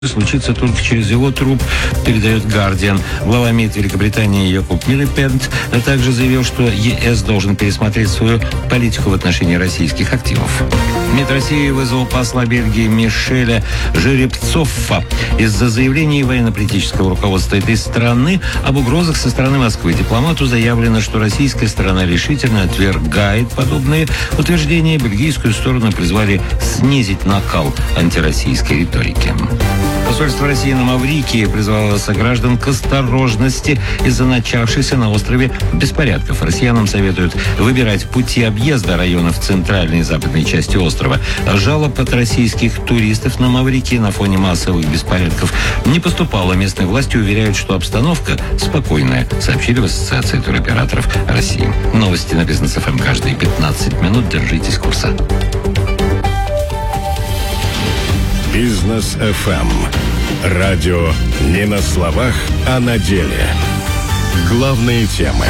случится только через его труп, передает «Гардиан». Глава МИД Великобритании Якоб Милипент также заявил, что ЕС должен пересмотреть свою политику в отношении российских активов. МИД России вызвал посла Бельгии Мишеля Жеребцова из-за заявлений военно-политического руководства этой страны об угрозах со стороны Москвы. Дипломату заявлено, что российская сторона решительно отвергает подобные утверждения. Бельгийскую сторону призвали снизить накал антироссийской риторики. Посольство России на Маврикии призвало сограждан к осторожности из-за начавшихся на острове беспорядков. Россиянам советуют выбирать пути объезда районов центральной и западной части острова. Жалоб от российских туристов на Маврикии на фоне массовых беспорядков не поступало. Местные власти уверяют, что обстановка спокойная, сообщили в Ассоциации туроператоров России. Новости на Бизнес ФМ каждые 15 минут. Держитесь курса. Бизнес ФМ. Радио не на словах, а на деле. Главные темы.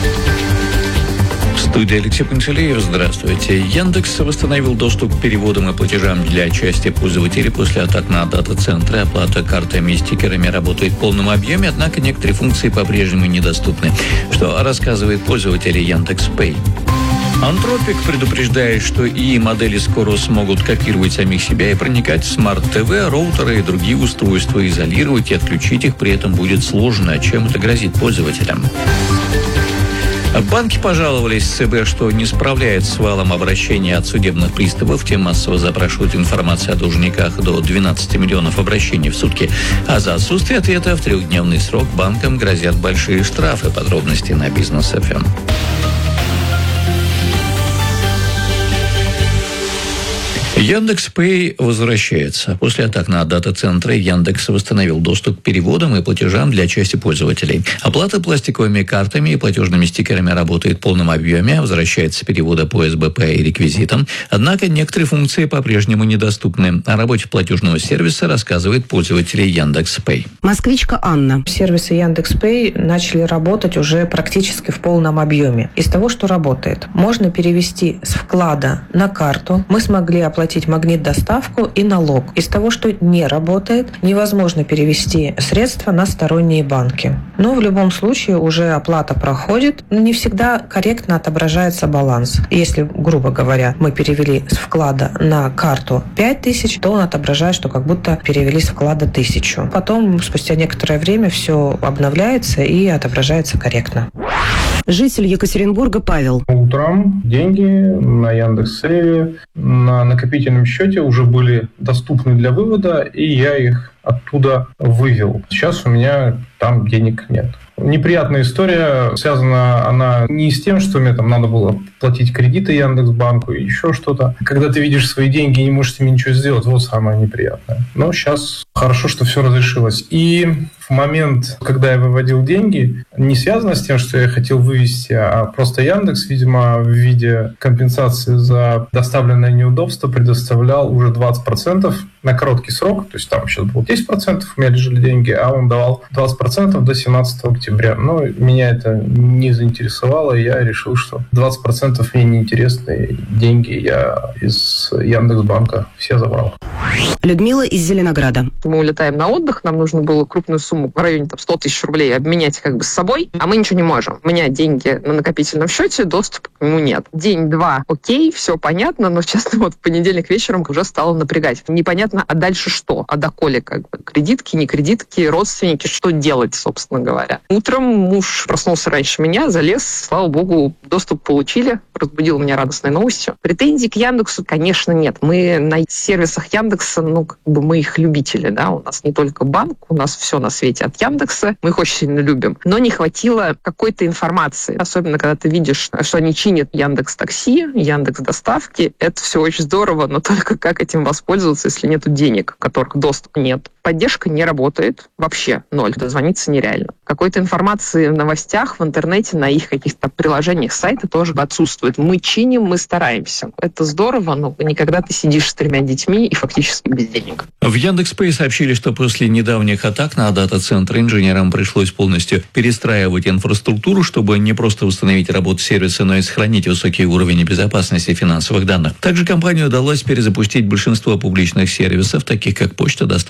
В студии Алексей Пантелеев. Здравствуйте. Яндекс восстановил доступ к переводам и платежам для части пользователей после атак на дата-центры. Оплата картами и стикерами работает в полном объеме, однако некоторые функции по-прежнему недоступны, что рассказывает пользователь Яндекс.Пэй. Антропик предупреждает, что ИИ-модели скоро смогут копировать самих себя и проникать в смарт-ТВ, роутеры и другие устройства, изолировать и отключить их при этом будет сложно. Чем это грозит пользователям? Банки пожаловались ЦБ, что не справляется с валом обращений от судебных приставов. Те массово запрашивают информацию о должниках до 12 миллионов обращений в сутки. А за отсутствие ответа в 3-дневный срок банкам грозят большие штрафы. Подробности на Бизнес ФМ. Яндекс.Пэй возвращается. После атак на дата-центры Яндекс восстановил доступ к переводам и платежам для части пользователей. Оплата пластиковыми картами и платежными стикерами работает в полном объеме, возвращается переводы по СБП и реквизитам. Однако некоторые функции по-прежнему недоступны. О работе платежного сервиса рассказывает пользователь Яндекс.Пэй. Москвичка Анна. Сервисы Яндекс.Пэй начали работать уже практически в полном объеме. Из того, что работает, можно перевести с вклада на карту. Мы смогли оплатить магнит-доставку и налог. Из того, что не работает, невозможно перевести средства на сторонние банки. Но в любом случае уже оплата проходит, но не всегда корректно отображается баланс. Если, грубо говоря, мы перевели с вклада на карту 5000, то он отображает, что как будто перевели с вклада 1000. Потом, спустя некоторое время, все обновляется и отображается корректно. Житель Екатеринбурга Павел. Утром деньги на Яндекс.Сейве на накопительном счете уже были доступны для вывода, и я их оттуда вывел. Сейчас у меня там денег нет. Неприятная история, связана она не с тем, что мне там надо было платить кредиты Яндекс.Банку и еще что-то. Когда ты видишь свои деньги и не можешь с ними ничего сделать, вот самое неприятное. Но сейчас хорошо, что все разрешилось. И в момент, когда я выводил деньги, не связано с тем, что я хотел вывести, а просто Яндекс, видимо, в виде компенсации за доставленное неудобство предоставлял уже 20% на короткий срок. То есть там сейчас было 10%, у меня лежали деньги, а он давал 20% до 17 октября. Но меня это не заинтересовало, и я решил, что 20% мне неинтересны. Деньги я из Яндекс.Банка все забрал. Людмила из Зеленограда. Мы улетаем на отдых, нам нужно было крупную сумму в районе 100 тысяч рублей обменять как бы с собой, а мы ничего не можем. У меня деньги на накопительном счете, доступа к нему нет. День-два, окей, все понятно, но, честно, вот в понедельник вечером уже стало напрягать. Непонятно, а дальше что? А доколе как бы кредитки, не кредитки, родственники, что делать, собственно говоря. Утром муж проснулся раньше меня, залез, слава богу, доступ получили, разбудил меня радостной новостью. Претензий к Яндексу, конечно, нет. Мы на сервисах Яндекса, мы их любители, да, у нас не только банк, у нас все на свете от Яндекса, мы их очень сильно любим. Но не хватило какой-то информации, особенно когда ты видишь, что они чинят Яндекс.Такси, Яндекс.Доставки, это все очень здорово, но только как этим воспользоваться, если нету денег, которых доступа нет. Поддержка не работает, вообще ноль, дозвониться нереально. Какой-то информации в новостях, в интернете, на их каких-то приложениях сайта тоже отсутствует. Мы чиним, мы стараемся. Это здорово, но никогда ты сидишь с 3 детьми и фактически без денег. В Яндекс.Пэй сообщили, что после недавних атак на дата-центры инженерам пришлось полностью перестраивать инфраструктуру, чтобы не просто восстановить работу сервиса, но и сохранить высокий уровень безопасности финансовых данных. Также компании удалось перезапустить большинство публичных сервисов, таких как почта, доставка, такси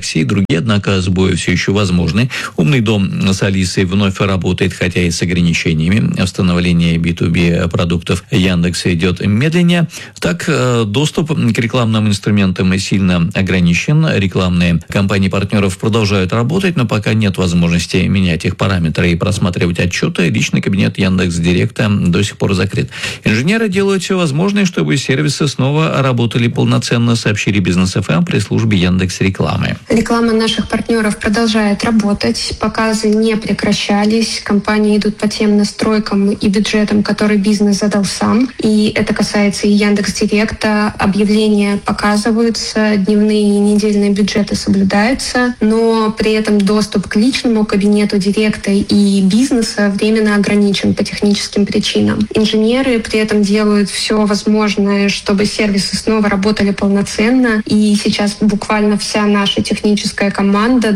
такси и другие, однако сбои все еще возможны. Умный дом с Алисой вновь работает, хотя и с ограничениями. Установление B2B продуктов Яндекса идет медленнее. Так, доступ к рекламным инструментам сильно ограничен. Рекламные компании партнеров продолжают работать, но пока нет возможности менять их параметры и просматривать отчеты. Личный кабинет Яндекс.Директа до сих пор закрыт. Инженеры делают все возможное, чтобы сервисы снова работали полноценно, сообщили Бизнес ФМ при службе Яндекс.Рекламы. Реклама наших партнеров продолжает работать, показы не прекращались, компании идут по тем настройкам и бюджетам, которые бизнес задал сам. И это касается и Яндекс.Директа. Объявления показываются, дневные и недельные бюджеты соблюдаются, но при этом доступ к личному кабинету Директа и бизнеса временно ограничен по техническим причинам. Инженеры при этом делают все возможное, чтобы сервисы снова работали полноценно. И сейчас буквально вся наша техническая команда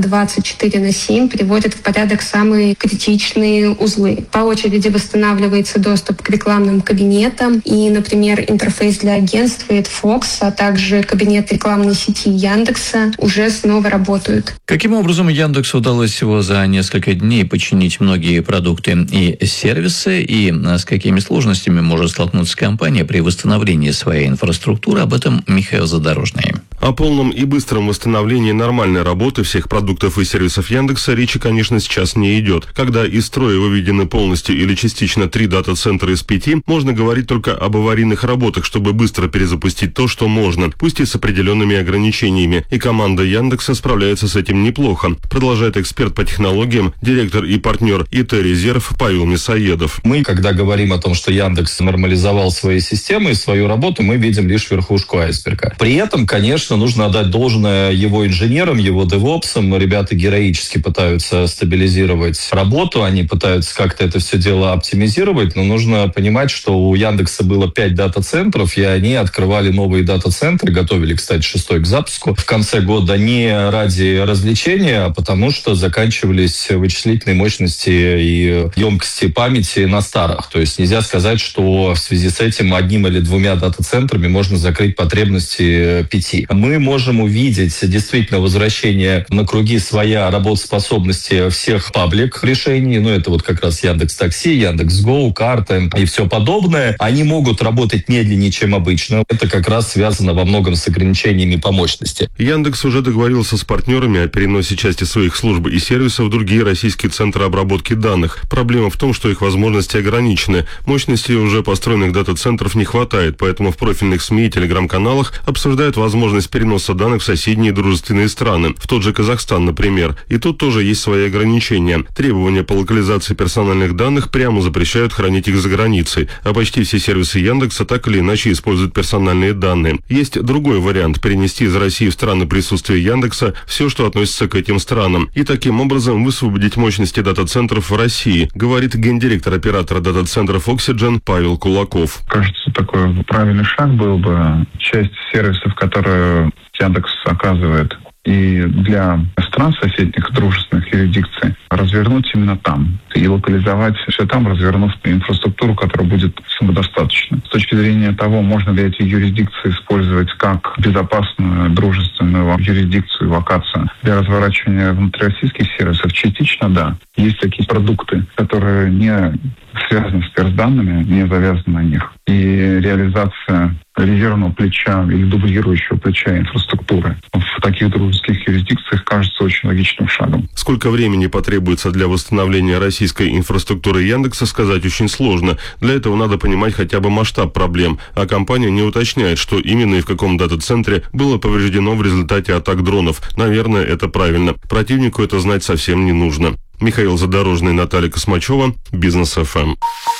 24/7 приводит в порядок самые критичные узлы. По очереди восстанавливается доступ к рекламным кабинетам. И, например, интерфейс для агентства Fox, а также кабинет рекламной сети Яндекса уже снова работают. Каким образом Яндексу удалось всего за несколько дней починить многие продукты и сервисы, и с какими сложностями может столкнуться компания при восстановлении своей инфраструктуры, об этом Михаил Задорожный. О полном и быстром восстановлении нормальной работы всех продуктов и сервисов Яндекса речи, конечно, сейчас не идет. Когда из строя выведены полностью или частично 3 дата-центра из 5, можно говорить только об аварийных работах, чтобы быстро перезапустить то, что можно, пусть и с определенными ограничениями. И команда Яндекса справляется с этим неплохо, продолжает эксперт по технологиям, директор и партнер ИТ-резерв Павел Мясоедов. Мы, когда говорим о том, что Яндекс нормализовал свои системы и свою работу, мы видим лишь верхушку айсберга. При этом, конечно, нужно отдать должное его инженерам, его девопсам. Ребята героически пытаются стабилизировать работу, они пытаются как-то это все дело оптимизировать, но нужно понимать, что у Яндекса было 5 дата-центров, и они открывали новые дата-центры, готовили, кстати, 6-й к запуску в конце года не ради развлечения, а потому что заканчивались вычислительные мощности и емкости памяти на старых. То есть нельзя сказать, что в связи с этим 1 или 2 дата-центрами можно закрыть потребности 5. Мы можем увидеть действительно возвращение на круги своя работоспособности всех паблик решений. Это вот как раз Яндекс.Такси, Яндекс.Го, карты и все подобное. Они могут работать медленнее, чем обычно. Это как раз связано во многом с ограничениями по мощности. Яндекс уже договорился с партнерами о переносе части своих служб и сервисов в другие российские центры обработки данных. Проблема в том, что их возможности ограничены. Мощности уже построенных дата-центров не хватает, поэтому в профильных СМИ и телеграм-каналах обсуждают возможность переноса данных в соседние дружественные страны, в тот же Казахстан, например. И тут тоже есть свои ограничения. Требования по локализации персональных данных прямо запрещают хранить их за границей, а почти все сервисы Яндекса так или иначе используют персональные данные. Есть другой вариант – перенести из России в страны присутствия Яндекса все, что относится к этим странам, и таким образом высвободить мощности дата-центров в России, говорит гендиректор оператора дата-центров Oxygen Павел Кулаков. Кажется, такой правильный шаг был бы часть сервисов, которые Яндекс оказывает и для стран соседних дружественных юрисдикций развернуть именно там и локализовать все там, развернув инфраструктуру, которая будет самодостаточной. С точки зрения того, можно ли эти юрисдикции использовать как безопасную дружественную юрисдикцию, локацию для разворачивания внутрироссийских сервисов, частично да. Есть такие продукты, которые не связаны с персданными, не завязаны на них. И реализация резервного плеча или дублирующего плеча инфраструктуры в таких дружеских юрисдикциях кажется очень логичным шагом. Сколько времени потребуется для восстановления российской инфраструктуры Яндекса, сказать очень сложно. Для этого надо понимать хотя бы масштаб проблем, а компания не уточняет, что именно и в каком дата-центре было повреждено в результате атак дронов. Наверное, это правильно. Противнику это знать совсем не нужно. Михаил Задорожный, Наталья Космачева, Бизнес ФМ.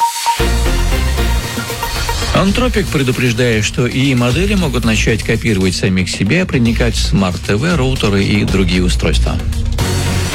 Антропик предупреждает, что ИИ-модели могут начать копировать самих себя, проникать в смарт-ТВ, роутеры и другие устройства.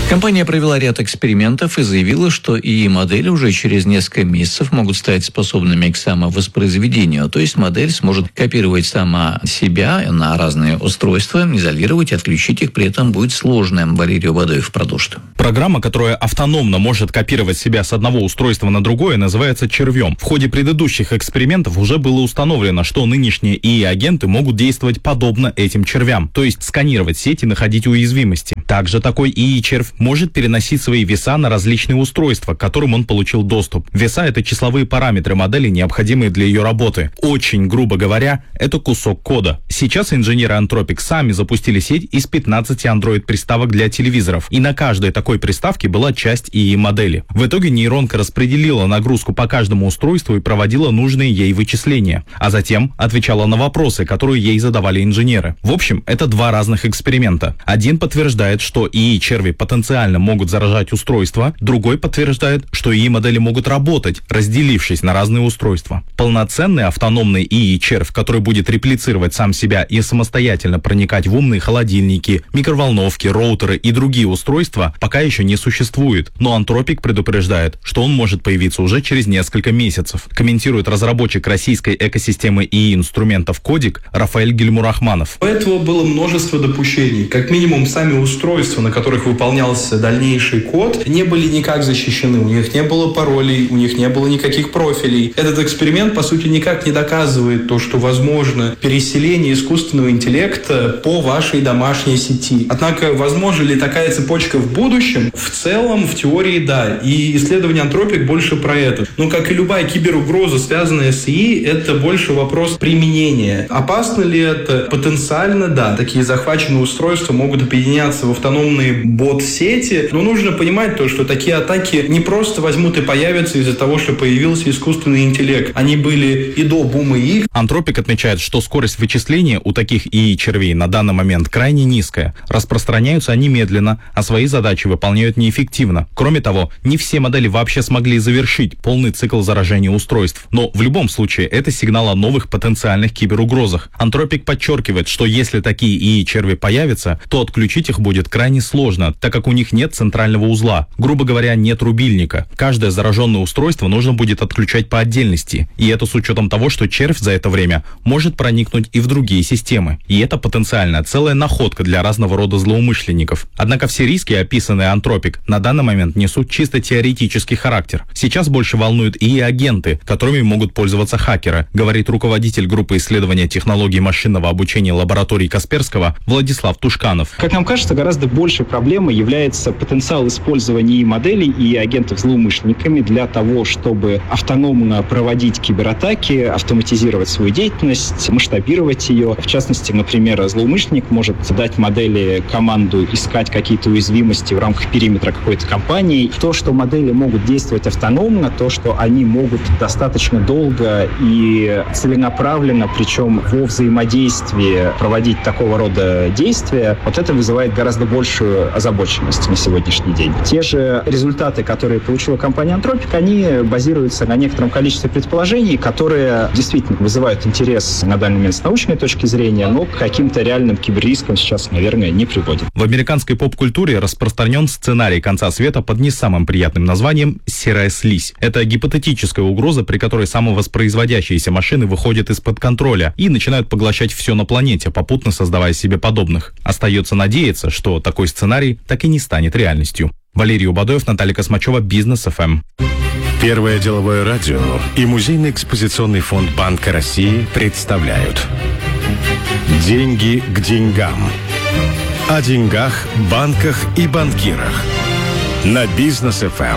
Компания провела ряд экспериментов и заявила, что ИИ-модели уже через несколько месяцев могут стать способными к самовоспроизведению. То есть модель сможет копировать сама себя на разные устройства, изолировать и отключить их при этом будет сложно. Валерий Бадоев продолжит. Программа, которая автономно может копировать себя с одного устройства на другое, называется червем. В ходе предыдущих экспериментов уже было установлено, что нынешние ИИ-агенты могут действовать подобно этим червям, то есть сканировать сеть и находить уязвимости. Также такой ИИ-червь может переносить свои веса на различные устройства, к которым он получил доступ. Веса — это числовые параметры модели, необходимые для ее работы. Очень грубо говоря, это кусок кода. Сейчас инженеры Anthropic сами запустили сеть из 15 Android-приставок для телевизоров, и на каждой такой приставке была часть ИИ-модели. В итоге нейронка распределила нагрузку по каждому устройству и проводила нужные ей вычисления, а затем отвечала на вопросы, которые ей задавали инженеры. В общем, это два разных эксперимента. Один подтверждает, что ИИ-черви потенциально могут заражать устройства, другой подтверждает, что ИИ-модели могут работать, разделившись на разные устройства. Полноценный автономный ИИ-червь, который будет реплицировать сам себя и самостоятельно проникать в умные холодильники, микроволновки, роутеры и другие устройства, пока еще не существует. Но Anthropic предупреждает, что он может появиться уже через несколько месяцев. Комментирует разработчик российской экосистемы ИИ-инструментов Кодик Рафаэль Гельмурахманов. У этого было множество допущений. Как минимум, сами устройства, на которых выполнялся дальнейший код, не были никак защищены. У них не было паролей, у них не было никаких профилей. Этот эксперимент, по сути, никак не доказывает то, что возможно переселение искусственного интеллекта по вашей домашней сети. Однако, возможно ли такая цепочка в будущем? В целом, в теории, да. И исследование Anthropic больше про это. Но, как и любая киберугроза, связанная с ИИ, это больше вопрос применения. Опасно ли это? Потенциально, да. Такие захваченные устройства могут объединяться в автономные бот-сети. Но нужно понимать то, что такие атаки не просто возьмут и появятся из-за того, что появился искусственный интеллект. Они были и до бума ИИ. Anthropic отмечает, что скорость вычисления у таких ИИ-червей на данный момент крайне низкая. Распространяются они медленно, а свои задачи выполняют неэффективно. Кроме того, не все модели вообще смогли завершить полный цикл заражения устройств. Но в любом случае это сигнал о новых потенциальных киберугрозах. Anthropic подчеркивает, что если такие ИИ-черви появятся, то отключить их будет крайне сложно, так как у них нет центрального узла. Грубо говоря, нет рубильника. Каждое зараженное устройство нужно будет отключать по отдельности. И это с учетом того, что червь за это время может проникнуть и в другие системы. И это потенциально целая находка для разного рода злоумышленников. Однако все риски, описанные Anthropic, на данный момент несут чисто теоретический характер. Сейчас больше волнуют ИИ-агенты, которыми могут пользоваться хакеры, говорит руководитель группы исследования технологий машинного обучения лаборатории Касперского Владислав Тушканов. Как нам кажется, гораздо большей проблемой является потенциал использования ИИ-моделей и агентов злоумышленниками для того, чтобы автономно проводить кибератаки, автоматизировать свою деятельность, масштабировать ее. В частности, например, злоумышленник может дать модели команду искать какие-то уязвимости в рамках периметра какой-то компании. То, что модели могут действовать автономно, то, что они могут достаточно долго и целенаправленно, причем во взаимодействии проводить такого рода действия, вот это вызывает гораздо большую озабоченность на сегодняшний день. Те же результаты, которые получила компания Anthropic, они базируются на некотором количестве предположений, которые действительно вызывают интерес на данный момент с научной точки зрения, но к каким-то реальным киберрискам сейчас, наверное, не приводит. В американской поп-культуре распространен сценарий конца света под не самым приятным названием «Серая слизь». Это гипотетическая угроза, при которой самовоспроизводящиеся машины выходят из-под контроля и начинают поглощать все на планете, попутно создавая себе подобных. Остается надеяться, что такой сценарий так и не станет реальностью. Валерий Бадоев, Наталья Космачева, Бизнес ФМ. Первое деловое радио и Музейный экспозиционный фонд Банка России представляют «Деньги к деньгам». О деньгах, банках и банкирах. На Бизнес ФМ.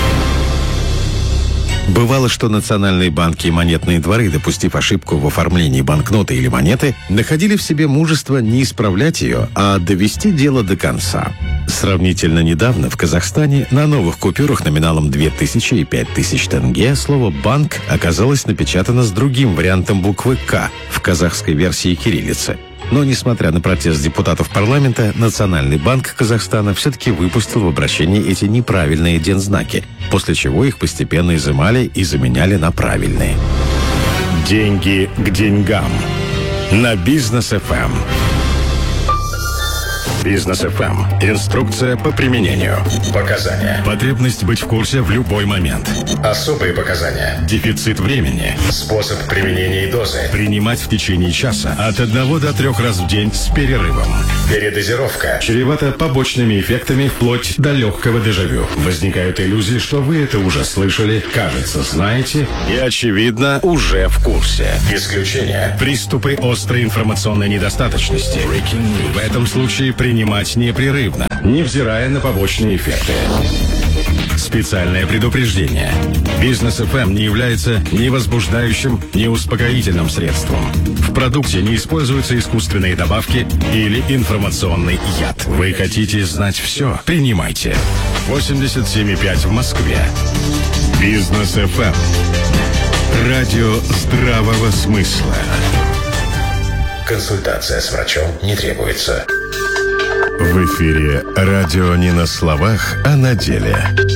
Бывало, что национальные банки и монетные дворы, допустив ошибку в оформлении банкноты или монеты, находили в себе мужество не исправлять ее, а довести дело до конца. Сравнительно недавно в Казахстане на новых купюрах номиналом 2000 и 5000 тенге слово «банк» оказалось напечатано с другим вариантом буквы «К» в казахской версии кириллицы. Но, несмотря на протест депутатов парламента, Национальный банк Казахстана все-таки выпустил в обращении эти неправильные дензнаки, после чего их постепенно изымали и заменяли на правильные. Деньги к деньгам. На Бизнес ФМ. Бизнес ФМ. Инструкция по применению. Показания. Потребность быть в курсе в любой момент. Особые показания. Дефицит времени. Способ применения и дозы. Принимать в течение часа от 1 до 3 раз в день с перерывом. Передозировка. Чревата побочными эффектами вплоть до легкого дежавю. Возникают иллюзии, что вы это уже слышали, кажется, знаете и, очевидно, уже в курсе. Исключение. Приступы острой информационной недостаточности. В этом случае принимать непрерывно, невзирая на побочные эффекты. Специальное предупреждение. Бизнес ФМ не является ни возбуждающим, ни успокоительным средством. В продукте не используются искусственные добавки или информационный яд. Вы хотите знать все? Принимайте. 87,5 в Москве. Бизнес ФМ. Радио здравого смысла. Консультация с врачом не требуется. В эфире радио не на словах, а на деле.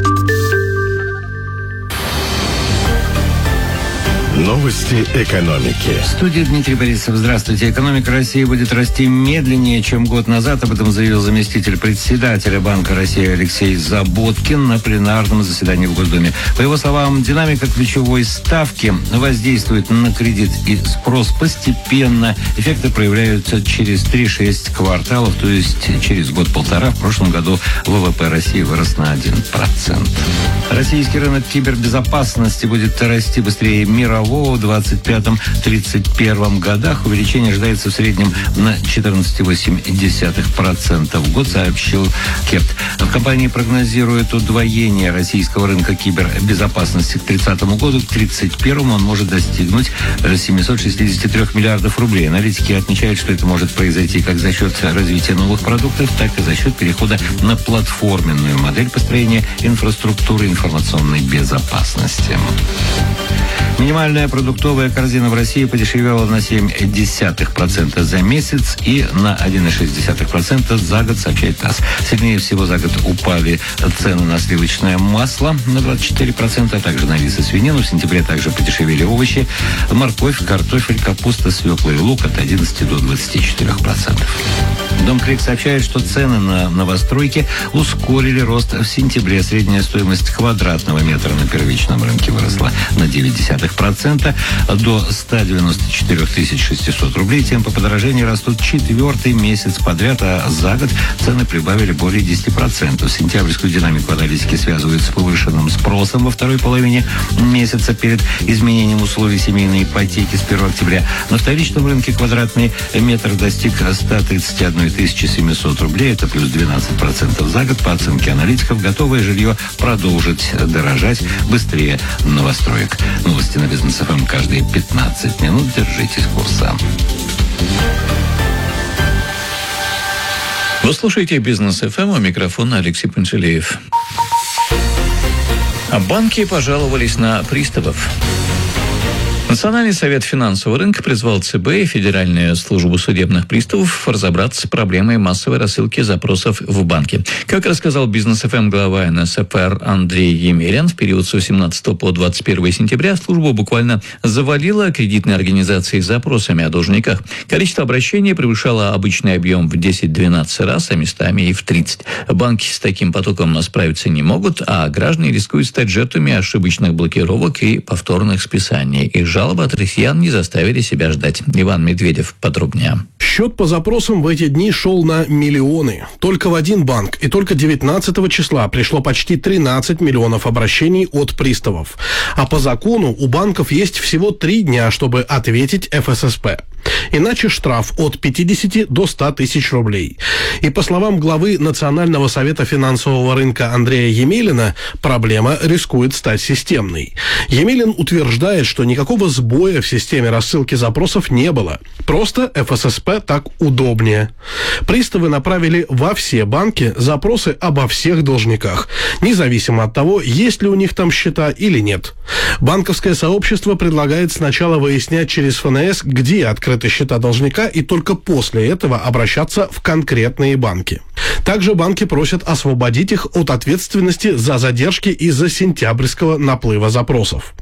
Новости экономики. В студии Дмитрий Борисов. Здравствуйте. Экономика России будет расти медленнее, чем год назад. Об этом заявил заместитель председателя Банка России Алексей Заботкин на пленарном заседании в Госдуме. По его словам, динамика ключевой ставки воздействует на кредит и спрос постепенно. Эффекты проявляются через 3-6 кварталов, то есть через год-полтора. В прошлом году ВВП России вырос на 1%. Российский рынок кибербезопасности будет расти быстрее мирового в 2025-2031 годах. Увеличение ожидается в среднем на 14,8% в год, сообщил КЕПТ. В компании прогнозируют удвоение российского рынка кибербезопасности к 2030 году. К 2031 он может достигнуть 763 миллиардов рублей. Аналитики отмечают, что это может произойти как за счет развития новых продуктов, так и за счет перехода на платформенную модель построения инфраструктуры информационной безопасности. Минимальная продуктовая корзина в России подешевела на 0,7% за месяц и на 1,6% за год, сообщает ТАСС. Сильнее всего за год упали цены на сливочное масло на 24%, а также на рис и свинину. В сентябре также подешевели овощи, морковь, картофель, капуста, свекла и лук от 11 до 24%. Дом Крик сообщает, что цены на новостройки ускорили рост в сентябре. Средняя стоимость квадратного метра на первичном рынке выросла на 0,9% до 194 600 рублей. Темпы подорожания растут 4-й месяц подряд, а за год цены прибавили более 10%. Сентябрьскую динамику аналитики связывают с повышенным спросом во второй половине месяца перед изменением условий семейной ипотеки с 1 октября. На вторичном рынке квадратный метр достиг 131 700 рублей. Это плюс 12% за год. По оценке аналитиков, готовое жилье продолжит дорожать быстрее новостроек. Новости на Бизнес ФМ каждые 15 минут. Держитесь курса. Вы слушаете Бизнес ФМ, у микрофона Алексей Панчелеев. Банки пожаловались на приставов. Национальный совет финансового рынка призвал ЦБ и Федеральную службу судебных приставов разобраться с проблемой массовой рассылки запросов в банки. Как рассказал Бизнес ФМ глава НСФР Андрей Емелин, в период с 18 по 21 сентября служба буквально завалила кредитные организации запросами о должниках. Количество обращений превышало обычный объем в 10-12 раз, а местами и в 30. Банки с таким потоком справиться не могут, а граждане рискуют стать жертвами ошибочных блокировок и повторных списаний. И жалобы от россиян не заставили себя ждать. Иван Медведев подробнее. Счет по запросам в эти дни шел на миллионы. Только в один банк и только 19 числа пришло почти 13 миллионов обращений от приставов. А по закону у банков есть всего 3 дня, чтобы ответить ФССП. Иначе штраф от 50 до 100 тысяч рублей. И по словам главы Национального совета финансового рынка Андрея Емелина, проблема рискует стать системной. Емелин утверждает, что никакого сбоя в системе рассылки запросов не было. Просто ФССП так удобнее. Приставы направили во все банки запросы обо всех должниках, независимо от того, есть ли у них там счета или нет. Банковское сообщество предлагает сначала выяснять через ФНС, где открыты счета должника, и только после этого обращаться в конкретные банки. Также банки просят освободить их от ответственности за задержки из-за сентябрьского наплыва запросов.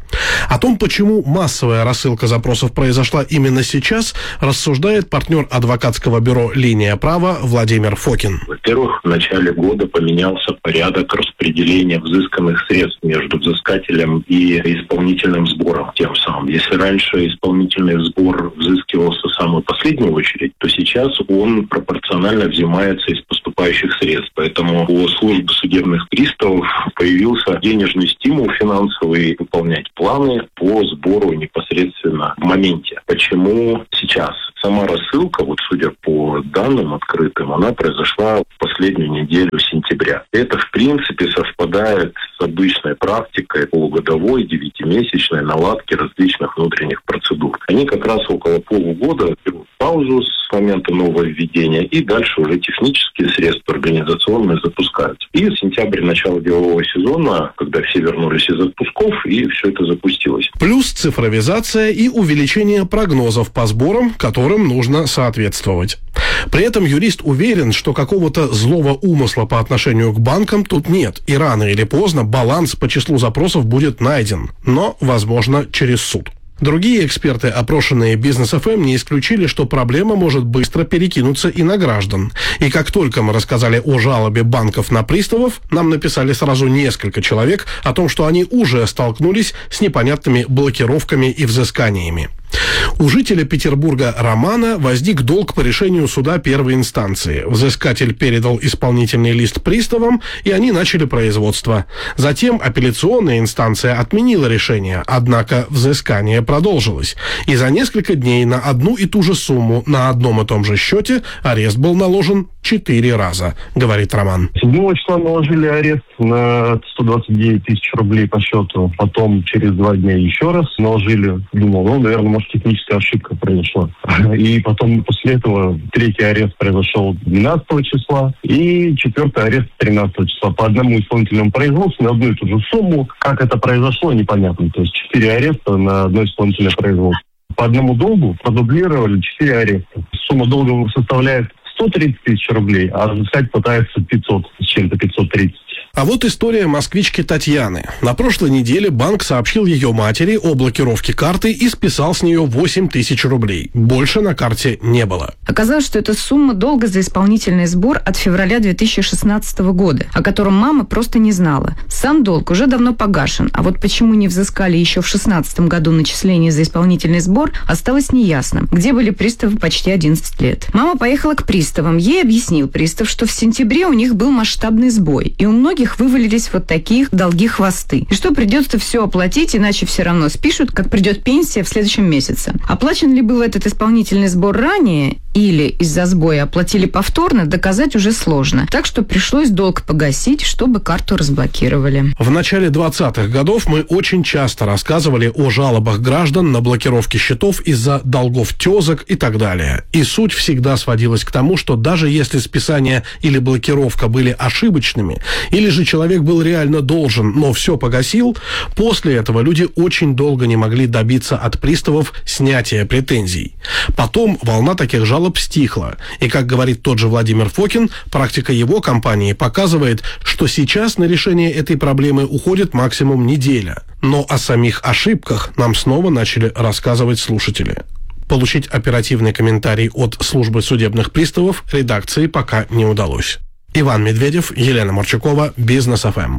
О том, почему массовая рассылка запросов произошла именно сейчас, рассуждает партнер адвокатского бюро «Линия права» Владимир Фокин. Во-первых, в начале года поменялся порядок распределения взысканных средств между взыскателем и исполнительным сбором. Тем самым, если раньше исполнительный сбор взыскивался в самую последнюю очередь, то сейчас он пропорционально взимается из поступающих средств. Поэтому у службы судебных приставов появился денежный стимул финансовый выполнять планы по сбору непосредственно в моменте. Почему сейчас? Сама рассылка, вот судя по данным открытым, она произошла в последнюю неделю сентября. Это, в принципе, совпадает с обычной практикой полугодовой, 9-месячной наладки различных внутренних процедур. Они как раз около полугода берут паузу с момента нововведения, и дальше уже технические средства организационные запускаются. И сентябрь, начало делового сезона, когда все вернулись из отпусков, и все это запустилось. Плюс цифровизация и увеличение прогнозов по сборам, которым нужно соответствовать. При этом юрист уверен, что какого-то злого умысла по отношению к банкам тут нет, и рано или поздно баланс по числу запросов будет найден, но, возможно, через суд. Другие эксперты, опрошенные Бизнес ФМ, не исключили, что проблема может быстро перекинуться и на граждан. И как только мы рассказали о жалобе банков на приставов, нам написали сразу несколько человек о том, что они уже столкнулись с непонятными блокировками и взысканиями. У жителя Петербурга Романа возник долг по решению суда первой инстанции. Взыскатель передал исполнительный лист приставам, и они начали производство. Затем апелляционная инстанция отменила решение, однако взыскание продолжилось. И за несколько дней на одну и ту же сумму на одном и том же счете арест был наложен 4 раза, говорит Роман. 7 числа наложили арест на 129 тысяч рублей по счету. Потом через 2 дня еще раз наложили. Думал, наверное, может, техническая ошибка произошла. И потом после этого 3-й арест произошел 12 числа и 4-й арест 13 числа. По одному исполнительному производству на одну и ту же сумму. Как это произошло, непонятно. То есть 4 ареста на одно исполнительное производство. По одному долгу продублировали 4 ареста. Сумма долга составляет 130 тысяч рублей, а взыскать пытается 500 с чем-то, 530. А вот история москвички Татьяны. На прошлой неделе банк сообщил ее матери о блокировке карты и списал с нее 8 тысяч рублей. Больше на карте не было. Оказалось, что это сумма долга за исполнительный сбор от февраля 2016 года, о котором мама просто не знала. Сам долг уже давно погашен, а вот почему не взыскали еще в 2016 году начисление за исполнительный сбор, осталось неясным, где были приставы почти 11 лет. Мама поехала к приставам. Ей объяснил пристав, что в сентябре у них был масштабный сбой, и у многих вывалились вот такие долги-хвосты. И что придется все оплатить, иначе все равно спишут, как придет пенсия в следующем месяце. Оплачен ли был этот исполнительный сбор ранее или из-за сбоя оплатили повторно, доказать уже сложно. Так что пришлось долг погасить, чтобы карту разблокировали. В начале 20-х годов мы очень часто рассказывали о жалобах граждан на блокировки счетов из-за долгов тезок и так далее. И суть всегда сводилась к тому, что даже если списание или блокировка были ошибочными, или же человек был реально должен, но все погасил, после этого люди очень долго не могли добиться от приставов снятия претензий. Потом волна таких жалоб стихла. И, как говорит тот же Владимир Фокин, практика его компании показывает, что сейчас на решение этой проблемы уходит максимум неделя. Но о самих ошибках нам снова начали рассказывать слушатели. Получить оперативный комментарий от службы судебных приставов редакции пока не удалось. Иван Медведев, Елена Марчукова, Бизнес ФМ.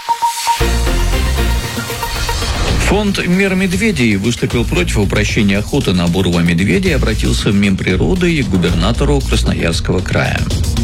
Фонд «Мир медведей» выступил против упрощения охоты на бурого медведя и обратился в Минприроды и к губернатору Красноярского края.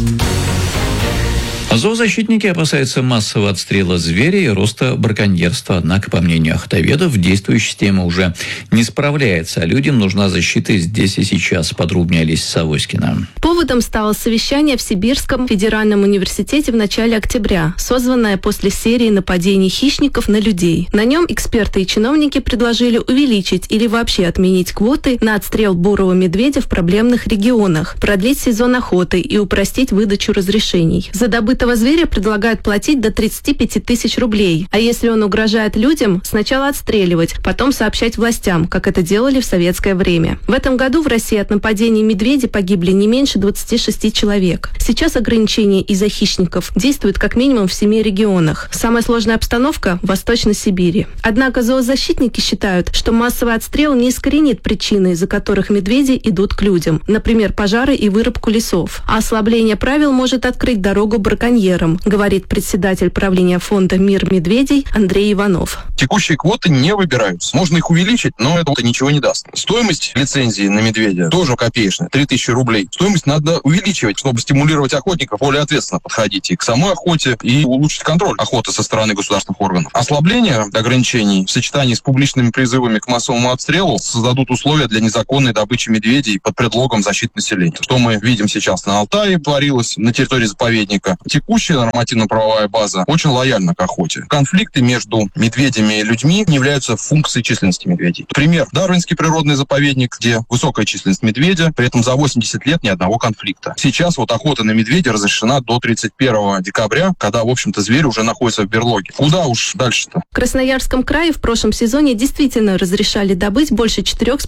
Зоозащитники опасаются массового отстрела зверя и роста браконьерства. Однако, по мнению охотоведов, действующая система уже не справляется, а людям нужна защита здесь и сейчас. Подробнее Олеся Савоськина. Поводом стало совещание в Сибирском федеральном университете в начале октября, созванное после серии нападений хищников на людей. На нем эксперты и чиновники предложили увеличить или вообще отменить квоты на отстрел бурого медведя в проблемных регионах, продлить сезон охоты и упростить выдачу разрешений. За добытый За этого зверя предлагают платить до 35 тысяч рублей. А если он угрожает людям, сначала отстреливать, потом сообщать властям, как это делали в советское время. В этом году в России от нападений медведей погибли не меньше 26 человек. Сейчас ограничения из-за хищников действуют как минимум в 7 регионах. Самая сложная обстановка в Восточной Сибири. Однако зоозащитники считают, что массовый отстрел не искоренит причины, из-за которых медведи идут к людям. Например, пожары и вырубку лесов. А ослабление правил может открыть дорогу браконьерам, говорит председатель правления фонда «Мир медведей» Андрей Иванов. Текущие квоты не выбираются. Можно их увеличить, но это ничего не даст. Стоимость лицензии на медведя тоже копеечная, 3000 рублей. Стоимость надо увеличивать, чтобы стимулировать охотников более ответственно подходить и к самой охоте, и улучшить контроль охоты со стороны государственных органов. Ослабление ограничений в сочетании с публичными призывами к массовому отстрелу создадут условия для незаконной добычи медведей под предлогом защиты населения. Что мы видим сейчас на Алтае творилось, на территории заповедника. Текущая нормативно-правовая база очень лояльна к охоте. Конфликты между медведями и людьми не являются функцией численности медведей. Пример. Дарвинский природный заповедник, где высокая численность медведя, при этом за 80 лет ни одного конфликта. Сейчас вот охота на медведя разрешена до 31 декабря, когда, в общем-то, зверь уже находится в берлоге. Куда уж дальше-то? В Красноярском крае в прошлом сезоне действительно разрешали добыть больше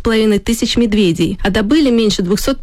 4500 медведей, а добыли меньше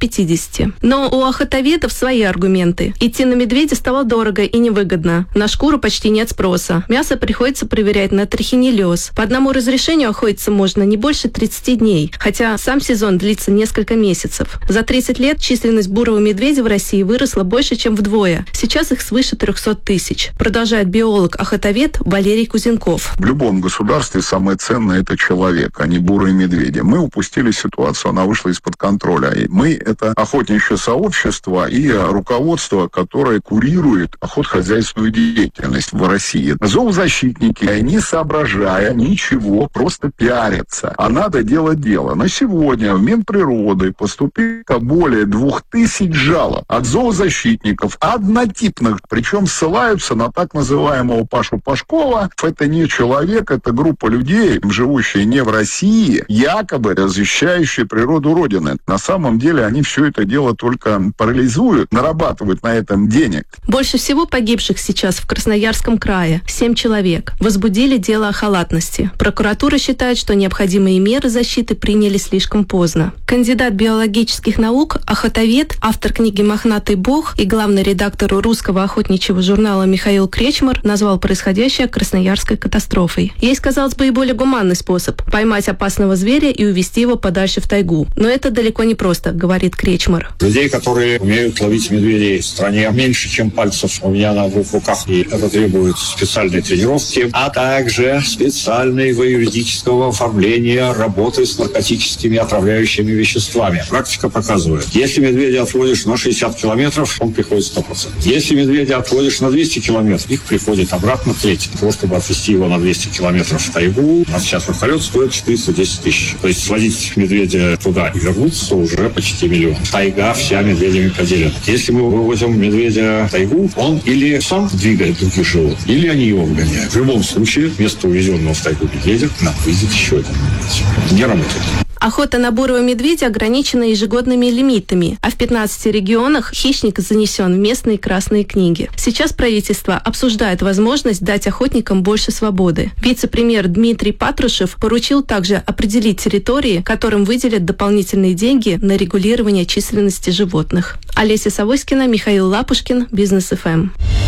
250. Но у охотоведов свои аргументы. Идти на медведя стало дорого и невыгодно. На шкуру почти нет спроса. Мясо приходится проверять на трихинеллез. По одному разрешению охотиться можно не больше 30 дней, хотя сам сезон длится несколько месяцев. За 30 лет численность бурого медведя в России выросла больше, чем вдвое. Сейчас их свыше 300 тысяч. Продолжает биолог-охотовед Валерий Кузенков. В любом государстве самое ценное – это человек, а не бурые медведи. Мы упустили ситуацию, она вышла из-под контроля. И мы – это охотничье сообщество и руководство, которое курирует охотхозяйственную деятельность в России. Зоозащитники, не соображая ничего, просто пиарятся. А надо делать дело. На сегодня в Минприроды поступило более 2000 жалоб от зоозащитников, однотипных, причем ссылаются на так называемого Пашу Пашкова. Это не человек, это группа людей, живущие не в России, якобы защищающие природу Родины. На самом деле они все это дело только парализуют, нарабатывают на этом денег. Больше всего погибших сейчас в Красноярском крае – 7 человек. Возбудили дело о халатности. Прокуратура считает, что необходимые меры защиты приняли слишком поздно. Кандидат биологических наук, охотовед, автор книги «Мохнатый бог» и главный редактор русского охотничьего журнала Михаил Кречмар назвал происходящее красноярской катастрофой. Есть, казалось бы, и более гуманный способ – поймать опасного зверя и увезти его подальше в тайгу. Но это далеко не просто, говорит Кречмар. Людей, которые умеют ловить медведей в стране, меньше, чем пальцев у меня на двух руках. И это требует специальной тренировки, а также специального юридического оформления работы с наркотическими отравляющими веществами. Практика показывает, если медведя отводишь на 60 километров, он приходит 100%. Если медведя отводишь на 200 километров, их приходит обратно треть. Для того, чтобы отвезти его на 200 километров в тайгу, у нас сейчас вертолет стоит 410 тысяч. То есть сводить медведя туда и вернуться уже почти миллион. Тайга вся медведями поделена. Если мы вывозим медведя в тайгу, он или сам двигает других животных, или они его вгоняют. В любом случае, вместо увезенного в тайгу медведя нам выйдет еще один. Не работает. Охота на бурого медведя ограничена ежегодными лимитами, а в 15 регионах хищник занесен в местные красные книги. Сейчас правительство обсуждает возможность дать охотникам больше свободы. Вице-премьер Дмитрий Патрушев поручил также определить территории, которым выделят дополнительные деньги на регулирование численности животных. Олеся Савоськина, Михаил Лапушкин, Бизнес ФМ.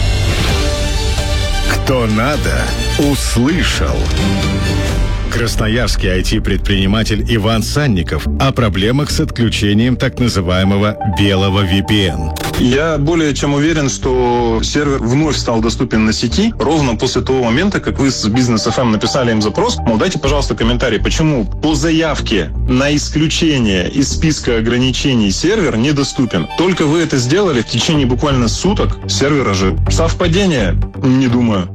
Кто надо, услышал. Красноярский IT-предприниматель Иван Санников о проблемах с отключением так называемого белого VPN. Я более чем уверен, что сервер вновь стал доступен на сети ровно после того момента, как вы с Бизнес ФМ написали им запрос. Мол, дайте, пожалуйста, комментарий, почему по заявке на исключение из списка ограничений сервер недоступен. Только вы это сделали в течение буквально суток, сервер ожил. Совпадение? Не думаю.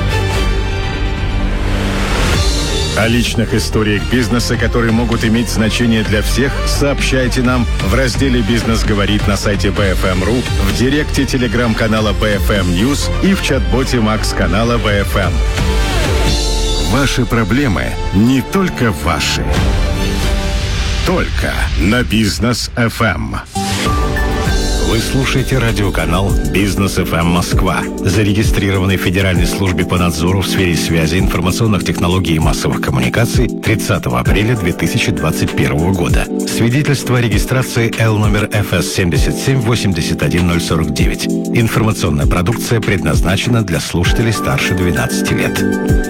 О личных историях бизнеса, которые могут иметь значение для всех, сообщайте нам в разделе «Бизнес говорит» на сайте BFM.ru, в директе телеграм-канала BFM News и в чат-боте Макс-канала BFM. Ваши проблемы не только ваши. Только на Бизнес FM. Вы слушаете радиоканал «Бизнес ФМ Москва», зарегистрированный в Федеральной службе по надзору в сфере связи, информационных технологий и массовых коммуникаций 30 апреля 2021 года. Свидетельство о регистрации Л номер ФС 7781049. Информационная продукция предназначена для слушателей старше 12 лет.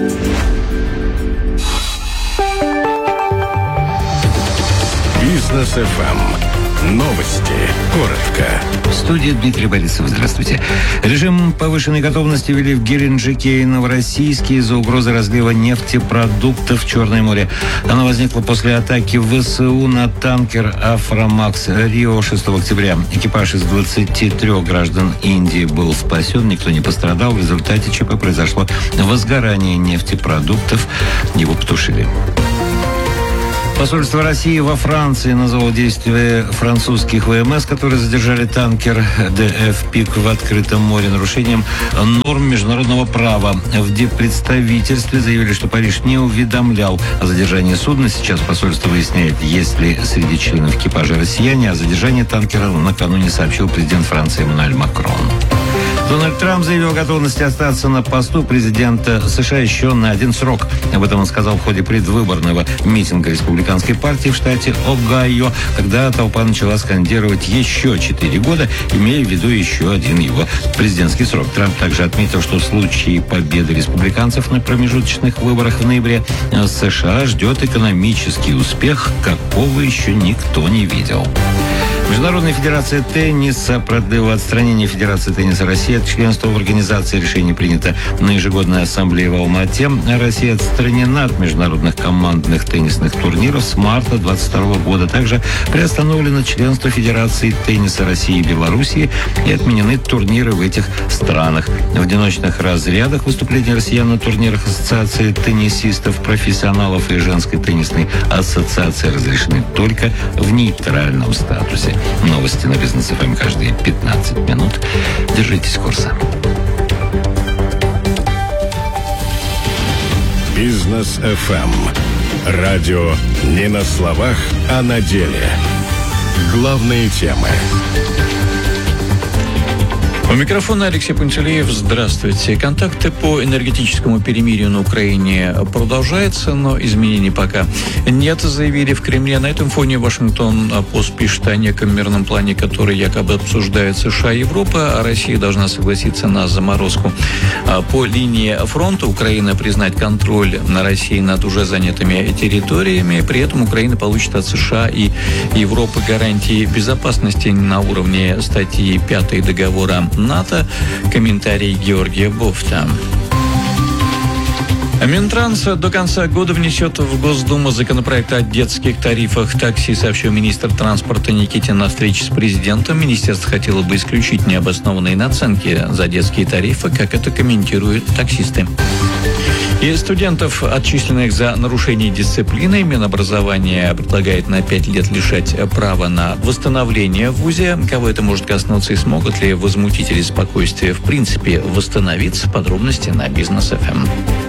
Бизнес ФМ. Новости. Коротко. В студии Дмитрий Борисов. Здравствуйте. Режим повышенной готовности ввели в Геленджике и Новороссийске из-за угрозы разлива нефтепродуктов в Черное море. Она возникла после атаки ВСУ на танкер «Афромакс Рио» 6 октября. Экипаж из 23 граждан Индии был спасен, никто не пострадал. В результате ЧП произошло возгорание нефтепродуктов. Его потушили. Посольство России во Франции назвало действия французских ВМС, которые задержали танкер ДФ «Пик» в открытом море, нарушением норм международного права. В диппредставительстве заявили, что Париж не уведомлял о задержании судна. Сейчас посольство выясняет, есть ли среди членов экипажа россияне. О задержании танкера накануне сообщил президент Франции Эммануэль Макрон. Дональд Трамп заявил о готовности остаться на посту президента США еще на один срок. Об этом он сказал в ходе предвыборного митинга республиканской партии в штате Огайо, когда толпа начала скандировать еще 4 года, имея в виду еще один его президентский срок. Трамп также отметил, что в случае победы республиканцев на промежуточных выборах в ноябре США ждет экономический успех, какого еще никто не видел. Международная федерация тенниса продлила отстранение Федерации тенниса России от членства в организации. Решение принято на ежегодной ассамблее в Алма-Ате. Россия отстранена от международных командных теннисных турниров с марта 2022 года. Также приостановлено членство Федерации тенниса России и Белоруссии и отменены турниры в этих странах. В одиночных разрядах выступления россиян на турнирах Ассоциации теннисистов, профессионалов и Женской теннисной ассоциации разрешены только в нейтральном статусе. Новости на Бизнес ФМ каждые 15 минут. Держитесь курса. Бизнес ФМ. Радио не на словах, а на деле. Главные темы. У микрофона Алексей Пантелеев. Здравствуйте. Контакты по энергетическому перемирию на Украине продолжаются, но изменений пока нет, заявили в Кремле. На этом фоне Вашингтон-Пост пишет о неком мирном плане, который якобы обсуждают США и Европа, а Россия должна согласиться на заморозку по линии фронта. Украина признать контроль на России над уже занятыми территориями. При этом Украина получит от США и Европы гарантии безопасности на уровне статьи 5 договора НАТО. Комментарий Георгия Бофта. Минтранс до конца года внесет в Госдуму законопроект о детских тарифах такси, сообщил министр транспорта Никитин на встрече с президентом. Министерство хотело бы исключить необоснованные наценки за детские тарифы, как это комментируют таксисты. И студентов, отчисленных за нарушение дисциплины, Минобразование предлагает на 5 лет лишать права на восстановление в ВУЗе. Кого это может коснуться и смогут ли возмутители спокойствия в принципе восстановиться? Подробности на Бизнес ФМ.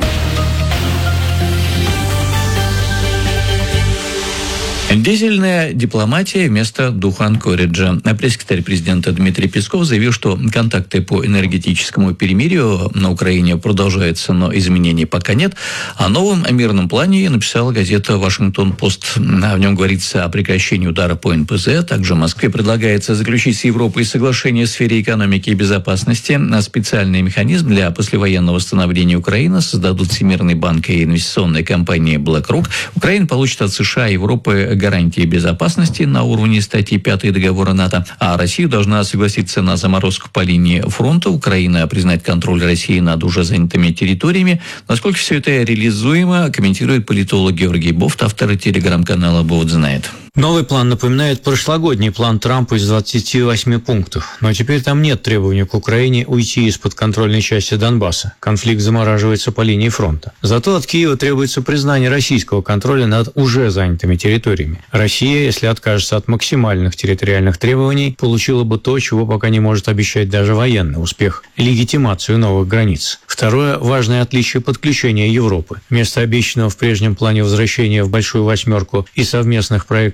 Дизельная дипломатия вместо духа Анкориджа. Пресс-секретарь президента Дмитрий Песков заявил, что контакты по энергетическому перемирию на Украине продолжаются, но изменений пока нет. О новом мирном плане написала газета «Вашингтон-Пост». В нем говорится о прекращении удара по НПЗ. Также Москве предлагается заключить с Европой соглашение в сфере экономики и безопасности. Специальный механизм для послевоенного восстановления Украины создадут Всемирный банк и инвестиционная компания BlackRock. Украина получит от США и Европы гарантии безопасности на уровне статьи 5 договора НАТО, а Россия должна согласиться на заморозку по линии фронта. Украина признать контроль России над уже занятыми территориями. Насколько все это реализуемо, комментирует политолог Георгий Бофт, автор телеграм-канала «Бофт знает». Новый план напоминает прошлогодний план Трампа из 28 пунктов. Но теперь там нет требования к Украине уйти из подконтрольной части Донбасса. Конфликт замораживается по линии фронта. Зато от Киева требуется признание российского контроля над уже занятыми территориями. Россия, если откажется от максимальных территориальных требований, получила бы то, чего пока не может обещать даже военный успех – легитимацию новых границ. Второе – важное отличие подключения Европы. Вместо обещанного в прежнем плане возвращения в Большую Восьмерку и совместных проектов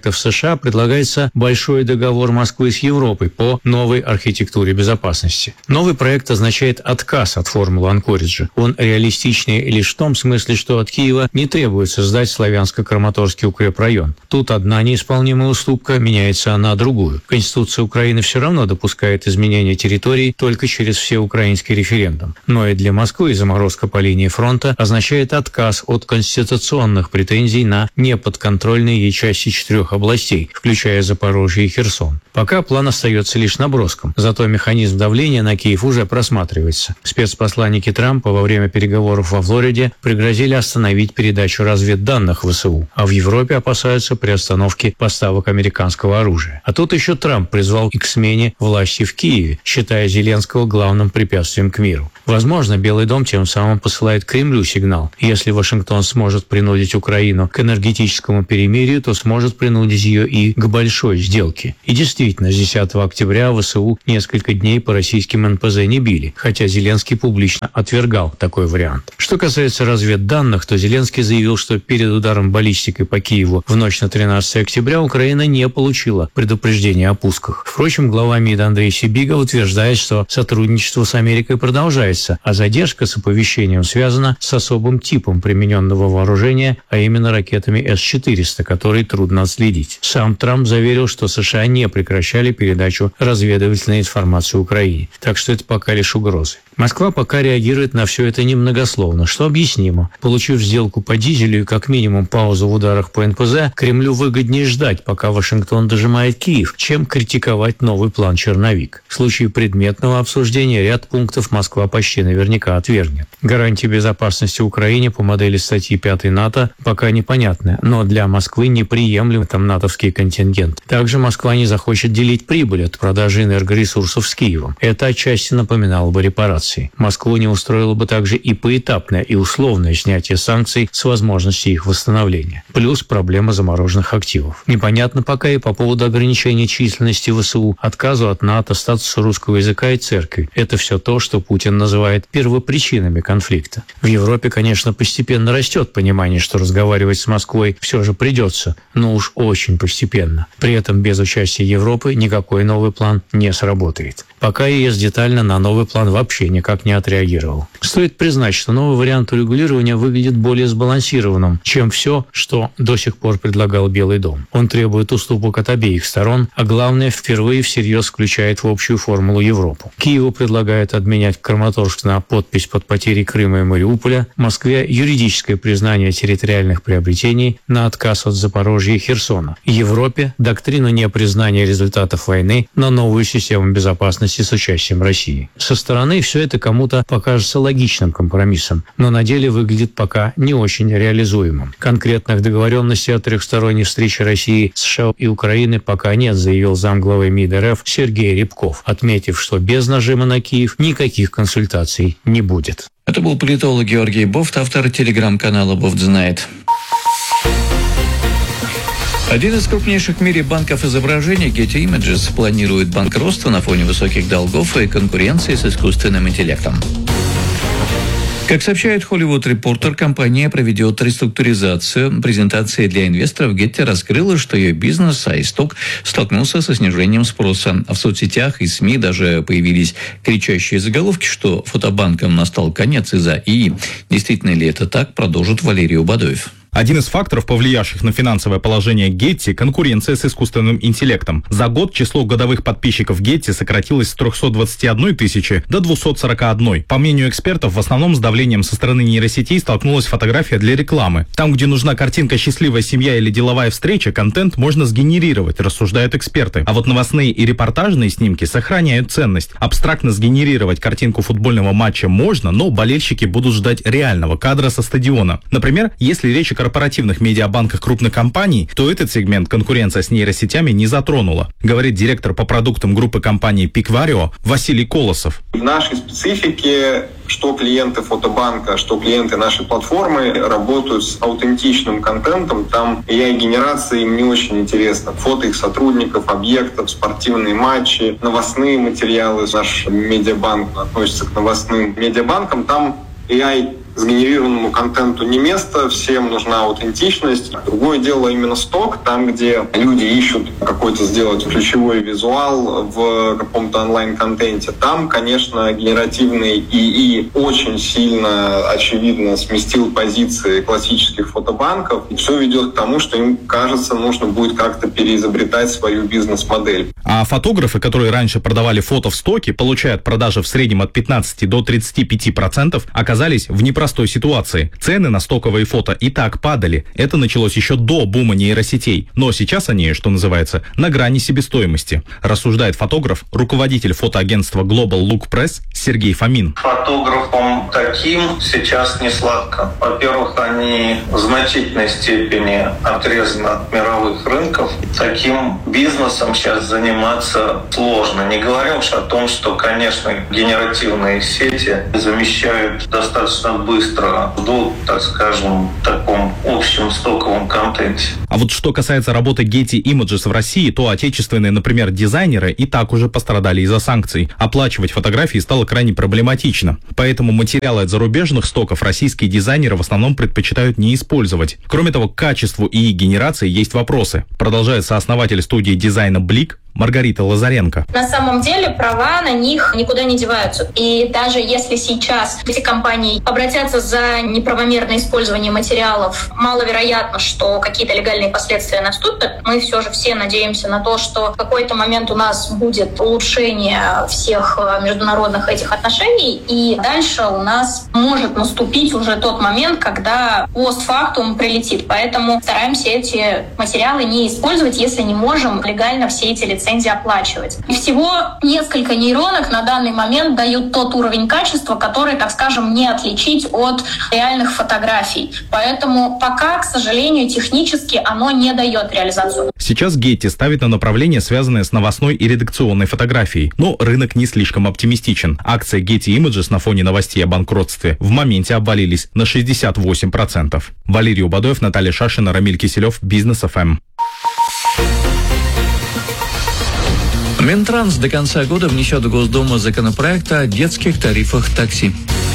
Банка в США предлагается большой договор Москвы с Европой по новой архитектуре безопасности. Новый проект означает отказ от формулы Анкориджа. Он реалистичнее лишь в том смысле, что от Киева не требуется сдать Славянско-Краматорский укрепрайон. Тут одна неисполнимая уступка меняется на другую. Конституция Украины все равно допускает изменение территорий только через всеукраинский референдум. Но и для Москвы заморозка по линии фронта означает отказ от конституционных претензий на неподконтрольные ей части 4 областей, включая Запорожье и Херсон. Пока план остается лишь наброском, зато механизм давления на Киев уже просматривается. Спецпосланники Трампа во время переговоров во Флориде пригрозили остановить передачу разведданных ВСУ, а в Европе опасаются приостановки поставок американского оружия. А тут еще Трамп призвал к смене власти в Киеве, считая Зеленского главным препятствием к миру. Возможно, Белый дом тем самым посылает Кремлю сигнал. Если Вашингтон сможет принудить Украину к энергетическому перемирию, то сможет принудить ее и к большой сделке. И действительно, с 10 октября ВСУ несколько дней по российским НПЗ не били, хотя Зеленский публично отвергал такой вариант. Что касается разведданных, то Зеленский заявил, что перед ударом баллистикой по Киеву в ночь на 13 октября Украина не получила предупреждения о пусках. Впрочем, глава МИД Андрей Сибига утверждает, что сотрудничество с Америкой продолжается, а задержка с оповещением связана с особым типом примененного вооружения, а именно ракетами С-400, которые трудно отследить. Сам Трамп заверил, что США не прекращали передачу разведывательной информации Украине, так что это пока лишь угрозы. Москва пока реагирует на все это немногословно, что объяснимо. Получив сделку по дизелю и как минимум паузу в ударах по НПЗ, Кремлю выгоднее ждать, пока Вашингтон дожимает Киев, чем критиковать новый план «Черновик». В случае предметного обсуждения ряд пунктов Москва почти наверняка отвергнет. Гарантии безопасности Украине по модели статьи 5 НАТО пока непонятны, но для Москвы неприемлем там натовский контингент. Также Москва не захочет делить прибыль от продажи энергоресурсов с Киевом. Это отчасти напоминало бы репарации. Москву не устроило бы также и поэтапное и условное снятие санкций с возможностью их восстановления. Плюс проблема замороженных активов. Непонятно пока и по поводу ограничения численности ВСУ, отказу от НАТО, статуса русского языка и церкви. Это все то, что Путин называет первопричинами конфликта. В Европе, конечно, постепенно растет понимание, что разговаривать с Москвой все же придется, но уж очень постепенно. При этом без участия Европы никакой новый план не сработает. Пока ЕС детально на новый план вообще никак не отреагировал. Стоит признать, что новый вариант урегулирования выглядит более сбалансированным, чем все, что до сих пор предлагал Белый дом. Он требует уступок от обеих сторон, а главное, впервые всерьез включает в общую формулу Европу. Киеву предлагают обменять Краматорск на подпись под потерей Крыма и Мариуполя, Москве юридическое признание территориальных приобретений на отказ от Запорожья и Херсона. Европе доктрину непризнания результатов войны на новую систему безопасности с участием России. Со стороны все это кому-то покажется логичным компромиссом, но на деле выглядит пока не очень реализуемым. Конкретных договоренностей о трехсторонней встрече России, США и Украины пока нет, заявил замглавы МИД РФ Сергей Рябков, отметив, что без нажима на Киев никаких консультаций не будет. Это был политолог Георгий Бофт, автор телеграм-канала «Бофт знает». Один из крупнейших в мире банков изображений, Getty Images, планирует банкротство на фоне высоких долгов и конкуренции с искусственным интеллектом. Как сообщает Hollywood Reporter, компания проведет реструктуризацию. Презентация для инвесторов Getty раскрыла, что ее бизнес iStock столкнулся со снижением спроса. А в соцсетях и СМИ даже появились кричащие заголовки, что фотобанкам настал конец из-за ИИ. Действительно ли это так, продолжит Валерий Убадоев. Один из факторов, повлиявших на финансовое положение Getty – конкуренция с искусственным интеллектом. За год число годовых подписчиков Getty сократилось с 321 тысячи до 241. По мнению экспертов, в основном с давлением со стороны нейросетей столкнулась фотография для рекламы. Там, где нужна картинка «Счастливая семья» или «Деловая встреча», контент можно сгенерировать, рассуждают эксперты. А вот новостные и репортажные снимки сохраняют ценность. Абстрактно сгенерировать картинку футбольного матча можно, но болельщики будут ждать реального кадра со стадиона. Например, если речь о корпоративных медиабанках крупных компаний, то этот сегмент конкуренция с нейросетями не затронула, говорит директор по продуктам группы компании Picvario Василий Колосов. В нашей специфике что клиенты фотобанка, что клиенты нашей платформы работают с аутентичным контентом. Там AI-генерация им не очень интересна. Фото их сотрудников, объектов, спортивные матчи, новостные материалы. Наш медиабанк относится к новостным медиабанкам. Там AI сгенерированному контенту не место, всем нужна аутентичность. Другое дело именно сток, там, где люди ищут какой-то сделать ключевой визуал в каком-то онлайн-контенте. Там, конечно, генеративный ИИ очень сильно, очевидно, сместил позиции классических фотобанков. И все ведет к тому, что им, кажется, нужно будет как-то переизобретать свою бизнес-модель. А фотографы, которые раньше продавали фото в стоке, получая от продажи в среднем от 15 до 35%, оказались в непростой ситуации. Цены на стоковые фото и так падали. Это началось еще до бума нейросетей. Но сейчас они, что называется, на грани себестоимости. Рассуждает фотограф, руководитель фотоагентства Global Look Press Сергей Фомин. Фотографам таким сейчас не сладко. Во-первых, они в значительной степени отрезаны от мировых рынков. Таким бизнесом сейчас заниматься сложно. Не говоря уж о том, что, конечно, генеративные сети замещают достаточно быстро в, так скажем, таком общем стоковом контенте. А вот что касается работы Getty Images в России, то отечественные, например, дизайнеры и так уже пострадали из-за санкций. Оплачивать фотографии стало крайне проблематично. Поэтому материалы от зарубежных стоков российские дизайнеры в основном предпочитают не использовать. Кроме того, к качеству и генерации есть вопросы. Продолжает сооснователь студии дизайна «Блик» Маргарита Лазаренко. На самом деле права на них никуда не деваются. И даже если сейчас эти компании обратятся за неправомерное использование материалов, маловероятно, что какие-то легальные последствия наступят. Мы все же все надеемся на то, что в какой-то момент у нас будет улучшение всех международных этих отношений, и дальше у нас может наступить уже тот момент, когда постфактум прилетит. Поэтому стараемся эти материалы не использовать, если не можем легально все эти лицензии оплачивать. И всего несколько нейронок на данный момент дают тот уровень качества, который, так скажем, не отличить от реальных фотографий. Поэтому пока, к сожалению, технически оно не дает реализацию. Сейчас Getty ставит на направление, связанное с новостной и редакционной фотографией. Но рынок не слишком оптимистичен. Акции Getty Images на фоне новостей о банкротстве в моменте обвалились на 68%. Валерий Убадоев, Наталья Шашина, Рамиль Киселев, Бизнес ФМ. Минтранс до конца года внесет в Госдуму законопроект о детских тарифах такси.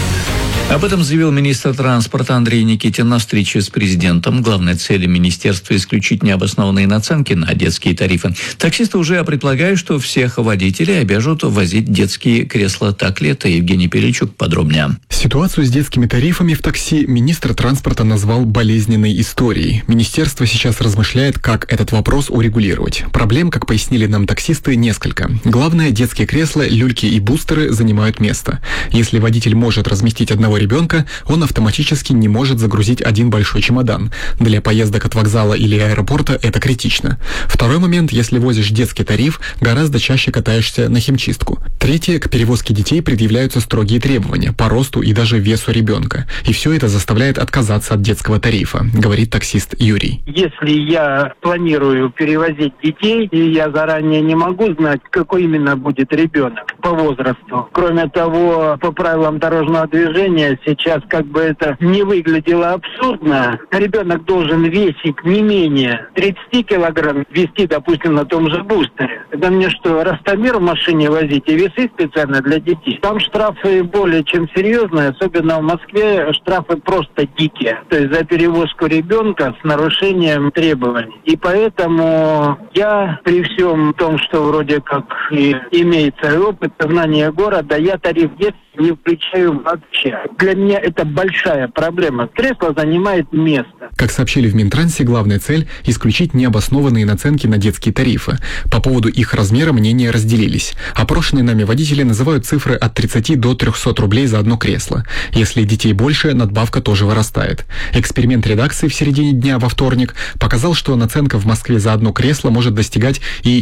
Об этом заявил министр транспорта Андрей Никитин на встрече с президентом. Главной целью министерства исключить необоснованные наценки на детские тарифы. Таксисты уже предполагают, что всех водителей обяжут возить детские кресла. Так ли это? Евгений Перельчук подробнее. Ситуацию с детскими тарифами в такси министр транспорта назвал болезненной историей. Министерство сейчас размышляет, как этот вопрос урегулировать. Проблем, как пояснили нам таксисты, несколько. Главное, детские кресла, люльки и бустеры занимают место. Если водитель может разместить одного ребенка, он автоматически не может загрузить один большой чемодан. Для поездок от вокзала или аэропорта это критично. Второй момент, если возишь детский тариф, гораздо чаще катаешься на химчистку. Третье, к перевозке детей предъявляются строгие требования по росту и даже весу ребенка. И все это заставляет отказаться от детского тарифа, говорит таксист Юрий. Если я планирую перевозить детей, и я заранее не могу знать, какой именно будет ребенок по возрасту. Кроме того, по правилам дорожного движения сейчас как бы это не выглядело абсурдно. Ребенок должен весить не менее 30 килограмм, вести, допустим, на том же бустере. Это мне что, ростомер в машине возить и весы специально для детей? Там штрафы более чем серьезные, особенно в Москве штрафы просто дикие. То есть за перевозку ребенка с нарушением требований. И поэтому я при всем том, что вроде как и имеется опыт, знание города, я тариф детства не включаю вообще. Для меня это большая проблема. Кресло занимает место. Как сообщили в Минтрансе, главная цель – исключить необоснованные наценки на детские тарифы. По поводу их размера мнения разделились. Опрошенные нами водители называют цифры от 30 до 300 рублей за одно кресло. Если детей больше, надбавка тоже вырастает. Эксперимент редакции в середине дня во вторник показал, что наценка в Москве за одно кресло может достигать и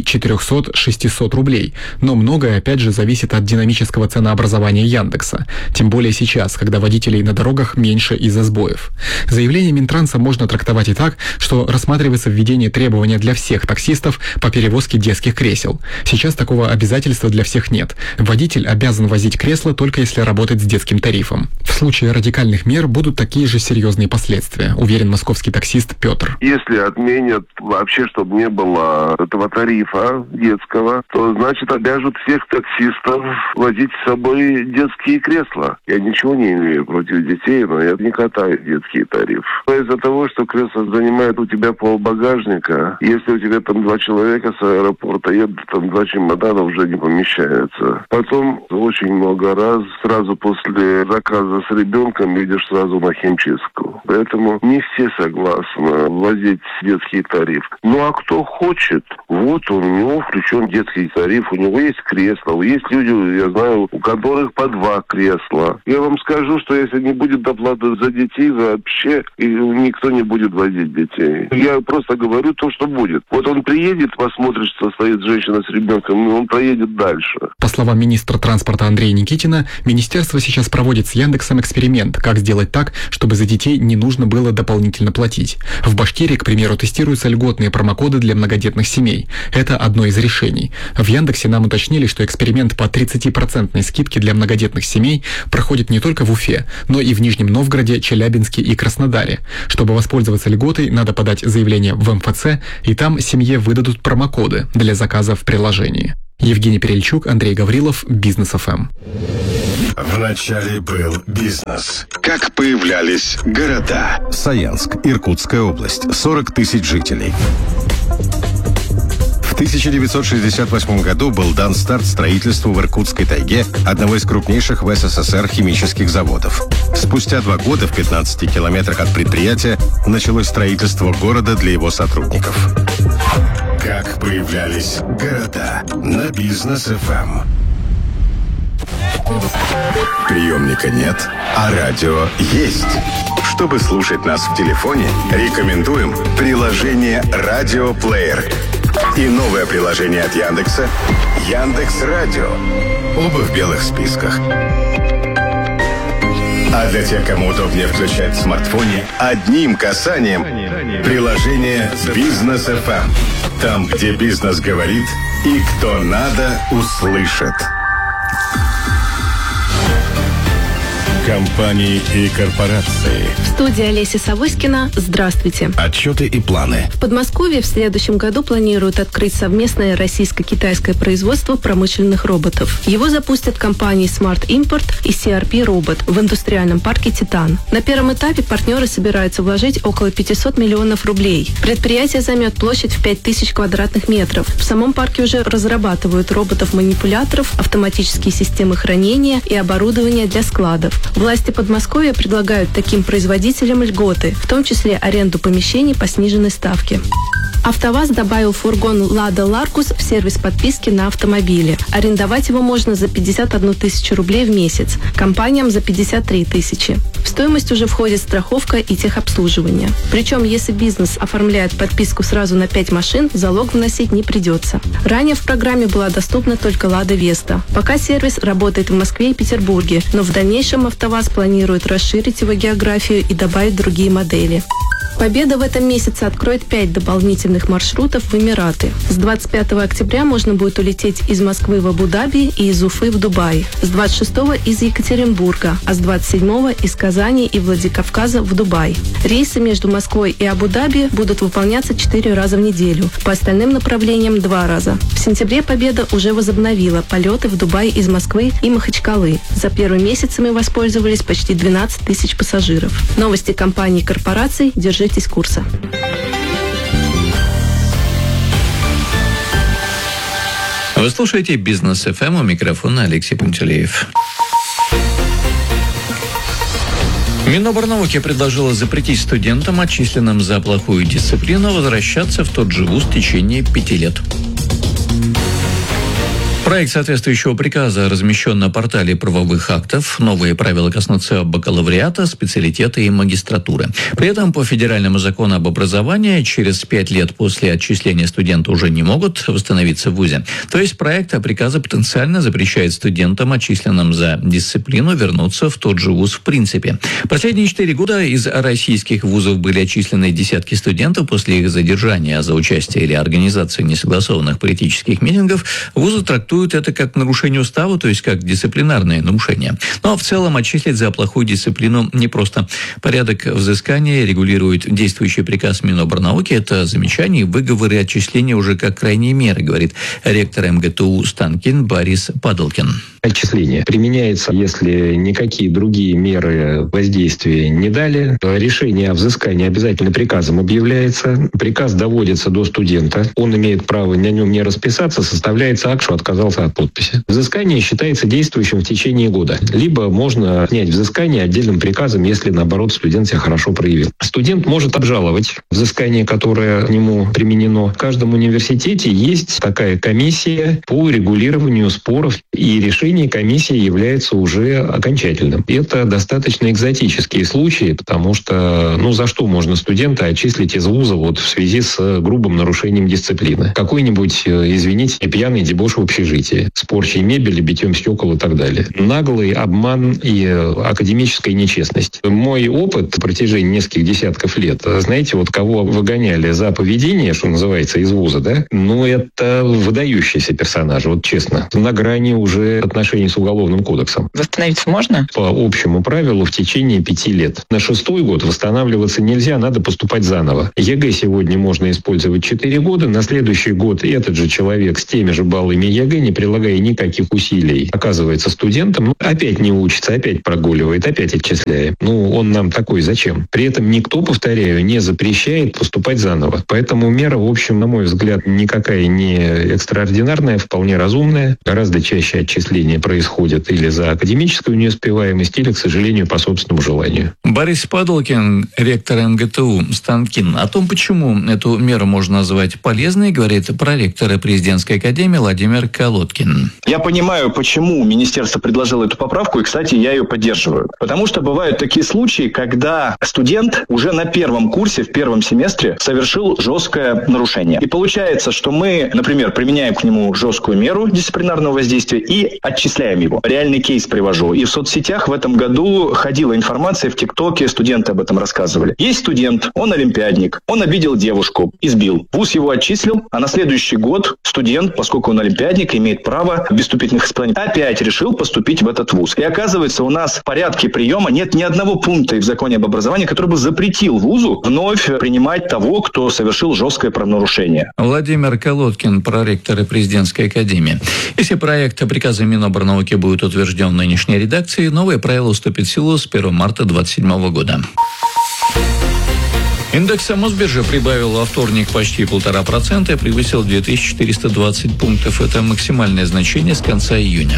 400-600 рублей. Но многое, опять же, зависит от динамического ценообразования Яндекса. Тем более сейчас, когда водителей на дорогах меньше из-за сбоев. Заявление Минтранса можно трактовать и так, что рассматривается введение требования для всех таксистов по перевозке детских кресел. Сейчас такого обязательства для всех нет. Водитель обязан возить кресло только если работает с детским тарифом. В случае радикальных мер будут такие же серьезные последствия, уверен московский таксист Петр. Если отменят вообще, чтобы не было этого тарифа детского, то значит обяжут всех таксистов возить с собой детские кресла. Я ничего не имею против детей, но я не катаю детский тариф. Из-за того, что кресло занимает у тебя полбагажника, если у тебя там 2 человека с аэропорта едут, там 2 чемодана уже не помещаются. Потом очень много раз сразу после заказа с ребенком идешь сразу на химчистку. Поэтому не все согласны ввозить детский тариф. Ну а кто хочет, вот у него включен детский тариф, у него есть кресло. Есть люди, я знаю, у которых по 2 кресла. Я вам скажу, что если не будет доплаты за детей, вообще и никто не будет возить детей. Я просто говорю то, что будет. Вот он приедет, посмотрит, что стоит женщина с ребенком, и он проедет дальше. По словам министра транспорта Андрея Никитина, министерство сейчас проводит с Яндексом эксперимент, как сделать так, чтобы за детей не нужно было дополнительно платить. В Башкирии, к примеру, тестируются льготные промокоды для многодетных семей. Это одно из решений. В Яндексе нам уточнили, что эксперимент по 30% скидке для многодетных семей проходит не только в Уфе, но и в Нижнем Новгороде, Челябинске и Краснодаре. Чтобы воспользоваться льготой, надо подать заявление в МФЦ, и там семье выдадут промокоды для заказа в приложении. Евгений Перельчук, Андрей Гаврилов, Бизнес ФМ. Вначале был бизнес. Как появлялись города? Саянск, Иркутская область, 40 тысяч жителей. В 1968 году был дан старт строительству в Иркутской тайге одного из крупнейших в СССР химических заводов. Спустя 2 года в 15 километрах от предприятия началось строительство города для его сотрудников. Как появлялись города на Бизнес ФМ. Приемника нет, а радио есть. Чтобы слушать нас в телефоне, рекомендуем приложение «Радиоплеер» и новое приложение от Яндекса «Яндекс.Радио». Оба в белых списках. А для тех, кому удобнее включать в смартфоне, одним касанием приложение «Бизнес ФМ». Там, где бизнес говорит и кто надо, услышит. Компании и корпорации. В студии Олеся Савоськина. Здравствуйте. Отчеты и планы. В Подмосковье в следующем году планируют открыть совместное российско-китайское производство промышленных роботов. Его запустят компании Smart Import и CRP Robot в индустриальном парке «Титан». На первом этапе партнеры собираются вложить около 500 миллионов рублей. Предприятие займет площадь в 5000 квадратных метров. В самом парке уже разрабатывают роботов-манипуляторов, автоматические системы хранения и оборудование для складов. Власти Подмосковья предлагают таким производителям льготы, в том числе аренду помещений по сниженной ставке. АвтоВАЗ добавил фургон «Лада Ларгус» в сервис подписки на автомобили. Арендовать его можно за 51 тысячу рублей в месяц, компаниям за 53 тысячи. В стоимость уже входит страховка и техобслуживание. Причем, если бизнес оформляет подписку сразу на 5 машин, залог вносить не придется. Ранее в программе была доступна только «Лада Веста». Пока сервис работает в Москве и Петербурге, но в дальнейшем АвтоВАЗ планирует расширить его географию и добавить другие модели. Победа в этом месяце откроет 5 дополнительных маршрутов в Эмираты. С 25 октября можно будет улететь из Москвы в Абу-Даби и из Уфы в Дубай. С 26 из Екатеринбурга, а с 27 из Казани и Владикавказа в Дубай. Рейсы между Москвой и Абу-Даби будут выполняться 4 раза в неделю. По остальным направлениям 2 раза. В сентябре Победа уже возобновила полеты в Дубай из Москвы и Махачкалы. За первый месяц ими воспользовались почти 12 тысяч пассажиров. Новости компаний и корпораций. Держитесь курса. Вы слушаете «Бизнес ФМ», у микрофона Алексей Пантелеев. Миноборнауки предложила запретить студентам, отчисленным за плохую дисциплину, возвращаться в тот же вуз в течение 5 лет. Проект соответствующего приказа размещен на портале правовых актов. Новые правила коснутся бакалавриата, специалитета и магистратуры. При этом по федеральному закону об образовании через 5 лет после отчисления студенты уже не могут восстановиться в вузе. То есть проект приказа потенциально запрещает студентам, отчисленным за дисциплину, вернуться в тот же вуз в принципе. Последние 4 года из российских вузов были отчислены десятки студентов после их задержания за участие или организацию несогласованных политических митингов. Вузы трактуют это как нарушение устава, то есть как дисциплинарное нарушение. Но в целом отчислить за плохую дисциплину непросто. Порядок взыскания регулирует действующий приказ Минобрнауки. Это замечания, выговоры и отчисления уже как крайние меры, говорит ректор МГТУ Станкин Борис Падалкин. Отчисление применяется, если никакие другие меры воздействия не дали. Решение о взыскании обязательно приказом объявляется. Приказ доводится до студента. Он имеет право на нем не расписаться, составляется акт, что отказался от подписи. Взыскание считается действующим в течение года. Либо можно снять взыскание отдельным приказом, если, наоборот, студент себя хорошо проявил. Студент может обжаловать взыскание, которое к нему применено. В каждом университете есть такая комиссия по регулированию споров, и решение комиссии является уже окончательным. Это достаточно экзотические случаи, потому что, за что можно студента отчислить из вуза в связи с грубым нарушением дисциплины? Какой-нибудь, извините, пьяный дебош в общежитии, с порчей мебели, битьем стекол и так далее. Наглый обман и академическая нечестность. Мой опыт в протяжении нескольких десятков лет, знаете, кого выгоняли за поведение, что называется, из вуза, да? Это выдающиеся персонажи, честно. На грани уже отношений с Уголовным кодексом. Восстановиться можно? По общему правилу в течение 5 лет. На 6-й год восстанавливаться нельзя, надо поступать заново. ЕГЭ сегодня можно использовать 4 года, на следующий год этот же человек с теми же баллами ЕГЭ, не прилагая никаких усилий, оказывается студентом, опять не учится, опять прогуливает, опять отчисляем. Он нам такой зачем? При этом никто, повторяю, не запрещает поступать заново. Поэтому мера, в общем, на мой взгляд, никакая не экстраординарная, вполне разумная. Гораздо чаще отчисления происходят или за академическую неуспеваемость, или, к сожалению, по собственному желанию. Борис Падалкин, ректор МГТУ Станкин. О том, почему эту меру можно назвать полезной, говорит проректор президентской академии Владимир Колодкин. Я понимаю, почему министерство предложило эту поправку, и, кстати, я ее поддерживаю. Потому что бывают такие случаи, когда студент уже на первом курсе, в первом семестре совершил жесткое нарушение. И получается, что мы, например, применяем к нему жесткую меру дисциплинарного воздействия и отчисляем его. Реальный кейс привожу. И в соцсетях в этом году ходила информация, в ТикТоке студенты об этом рассказывали. Есть студент, он олимпиадник, он обидел девушку, избил. Вуз его отчислил, а на следующий год студент, поскольку он олимпиадник, имеет право без вступительных испытаний, опять решил поступить в этот вуз. И оказывается, у нас в порядке приема нет ни одного пункта в законе об образовании, который бы запретил вузу вновь принимать того, кто совершил жесткое правонарушение. Владимир Колодкин, проректор президентской академии. Если проект приказа Минобрнауки будет утвержден в нынешней редакции, новые правила вступят в силу с 1 марта 2027 года. Индекс Мосбиржи прибавил во вторник почти 1,5% и превысил 2420 пунктов. Это максимальное значение с конца июня.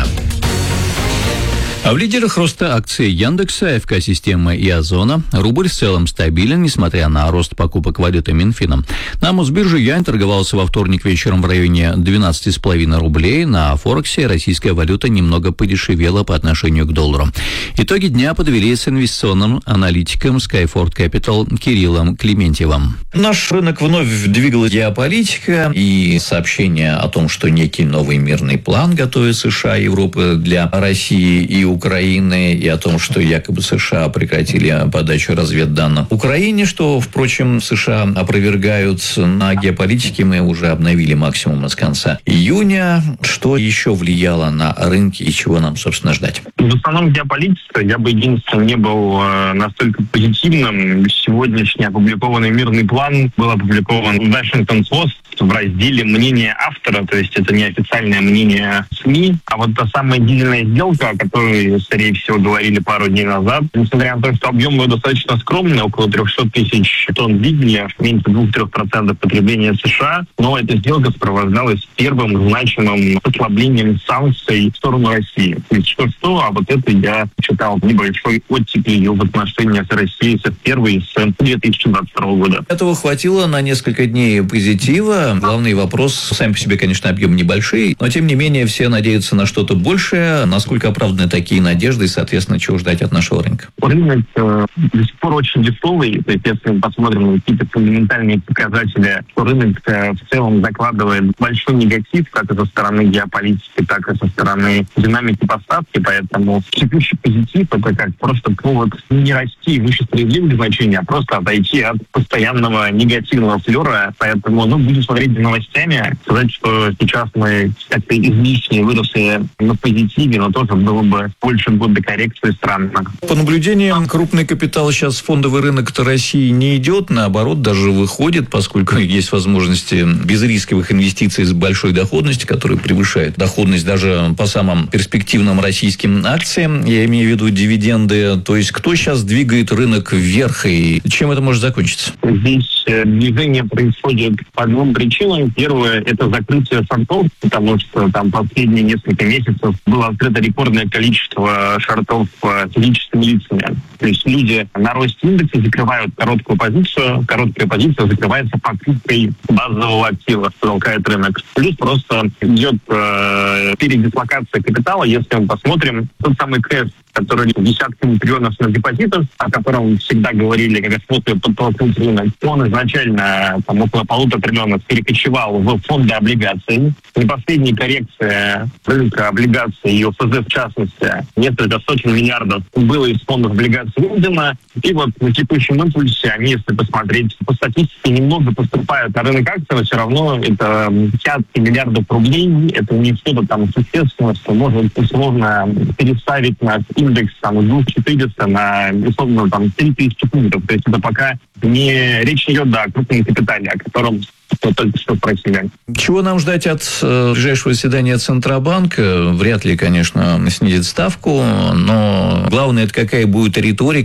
А в лидерах роста акций Яндекса, АФК-системы и Озона. Рубль в целом стабилен, несмотря на рост покупок валюты Минфином. На Мосбирже юань торговался во вторник вечером в районе 12,5 рублей. На Форексе российская валюта немного подешевела по отношению к доллару. Итоги дня подвели с инвестиционным аналитиком Skyford Capital Кириллом Клементьевым. Наш рынок вновь двигала геополитика и сообщение о том, что некий новый мирный план готовит США и Европа для России и Украины, и о том, что якобы США прекратили подачу разведданных Украине, что, впрочем, США опровергают. На геополитике мы уже обновили максимум с конца июня. Что еще влияло на рынки и чего нам, собственно, ждать? В основном геополитика. Я бы единственным не был настолько позитивным. Сегодняшний опубликованный мирный план был опубликован в Washington Post в разделе «Мнение автора», то есть это не официальное мнение СМИ, а вот та самая дизельная сделка, о которой мы, скорее всего, говорили пару дней назад. Несмотря на то, что объем его достаточно скромный, около 300 тысяч тонн дизеля, меньше 2-3% потребления США, но эта сделка сопровождалась первым значимым ослаблением санкций в сторону России. То есть что, а вот это я считал небольшой оттепелью в отношениях с Россией впервые с 2022 года. Этого хватило на несколько дней позитива. Главный вопрос, сами по себе, конечно, объем небольшой, но тем не менее все надеются на что-то большее. Насколько оправданы такие надежды и, соответственно, чего ждать от нашего рынка? Рынок до сих пор очень дешевый. То есть, если мы посмотрим на какие-то фундаментальные показатели, то рынок в целом закладывает большой негатив, как и со стороны геополитики, так и со стороны динамики поставки. Поэтому текущий позитив — это как просто повод не расти выше справедливых значений, а просто отойти от постоянного негативного флера. Поэтому, будем смотреть за новостями. Сказать, что сейчас мы как-то излишне выросли на позитиве, но тоже было бы больше года коррекции странно. По наблюдениям, крупный капитал сейчас в фондовый рынок России не идет, наоборот, даже выходит, поскольку есть возможности безрисковых инвестиций с большой доходностью, которые превышают доходность даже по самым перспективным российским акциям. Я имею в виду дивиденды. То есть, кто сейчас двигает рынок вверх и чем это может закончиться? Здесь движение происходит по двум причинам. Первое — это закрытие шортов, потому что там последние несколько месяцев было открыто рекордное количество шортов физическими лицами. То есть люди на росте индекса закрывают короткую позицию закрывается покупкой базового актива, что толкает рынок. Плюс просто идет передислокация капитала. Если мы посмотрим, тот самый кэш, который десятками триллионов на депозитах, о котором всегда говорили, как способ подтолкнуть рынок, он изначально около 1,5 триллиона перекочевал в фонды облигаций. И последняя коррекция рынка облигаций и ОФЗ в частности, несколько сотен миллиардов было из фондов облигаций выведено. И вот на текущем импульсе они, если посмотреть по статистике, немного поступают на рынок акций, но все равно это десятки миллиардов рублей. Это не что-то там существенное, что может условно переставить нас индекс там 2400 на условно 3000 пунктов. То есть это пока не речь идет о крупном капитале, о котором только что спросили. Чего нам ждать от ближайшего заседания Центробанка? Вряд ли, конечно, снизит ставку, но главное, это какая будет риторика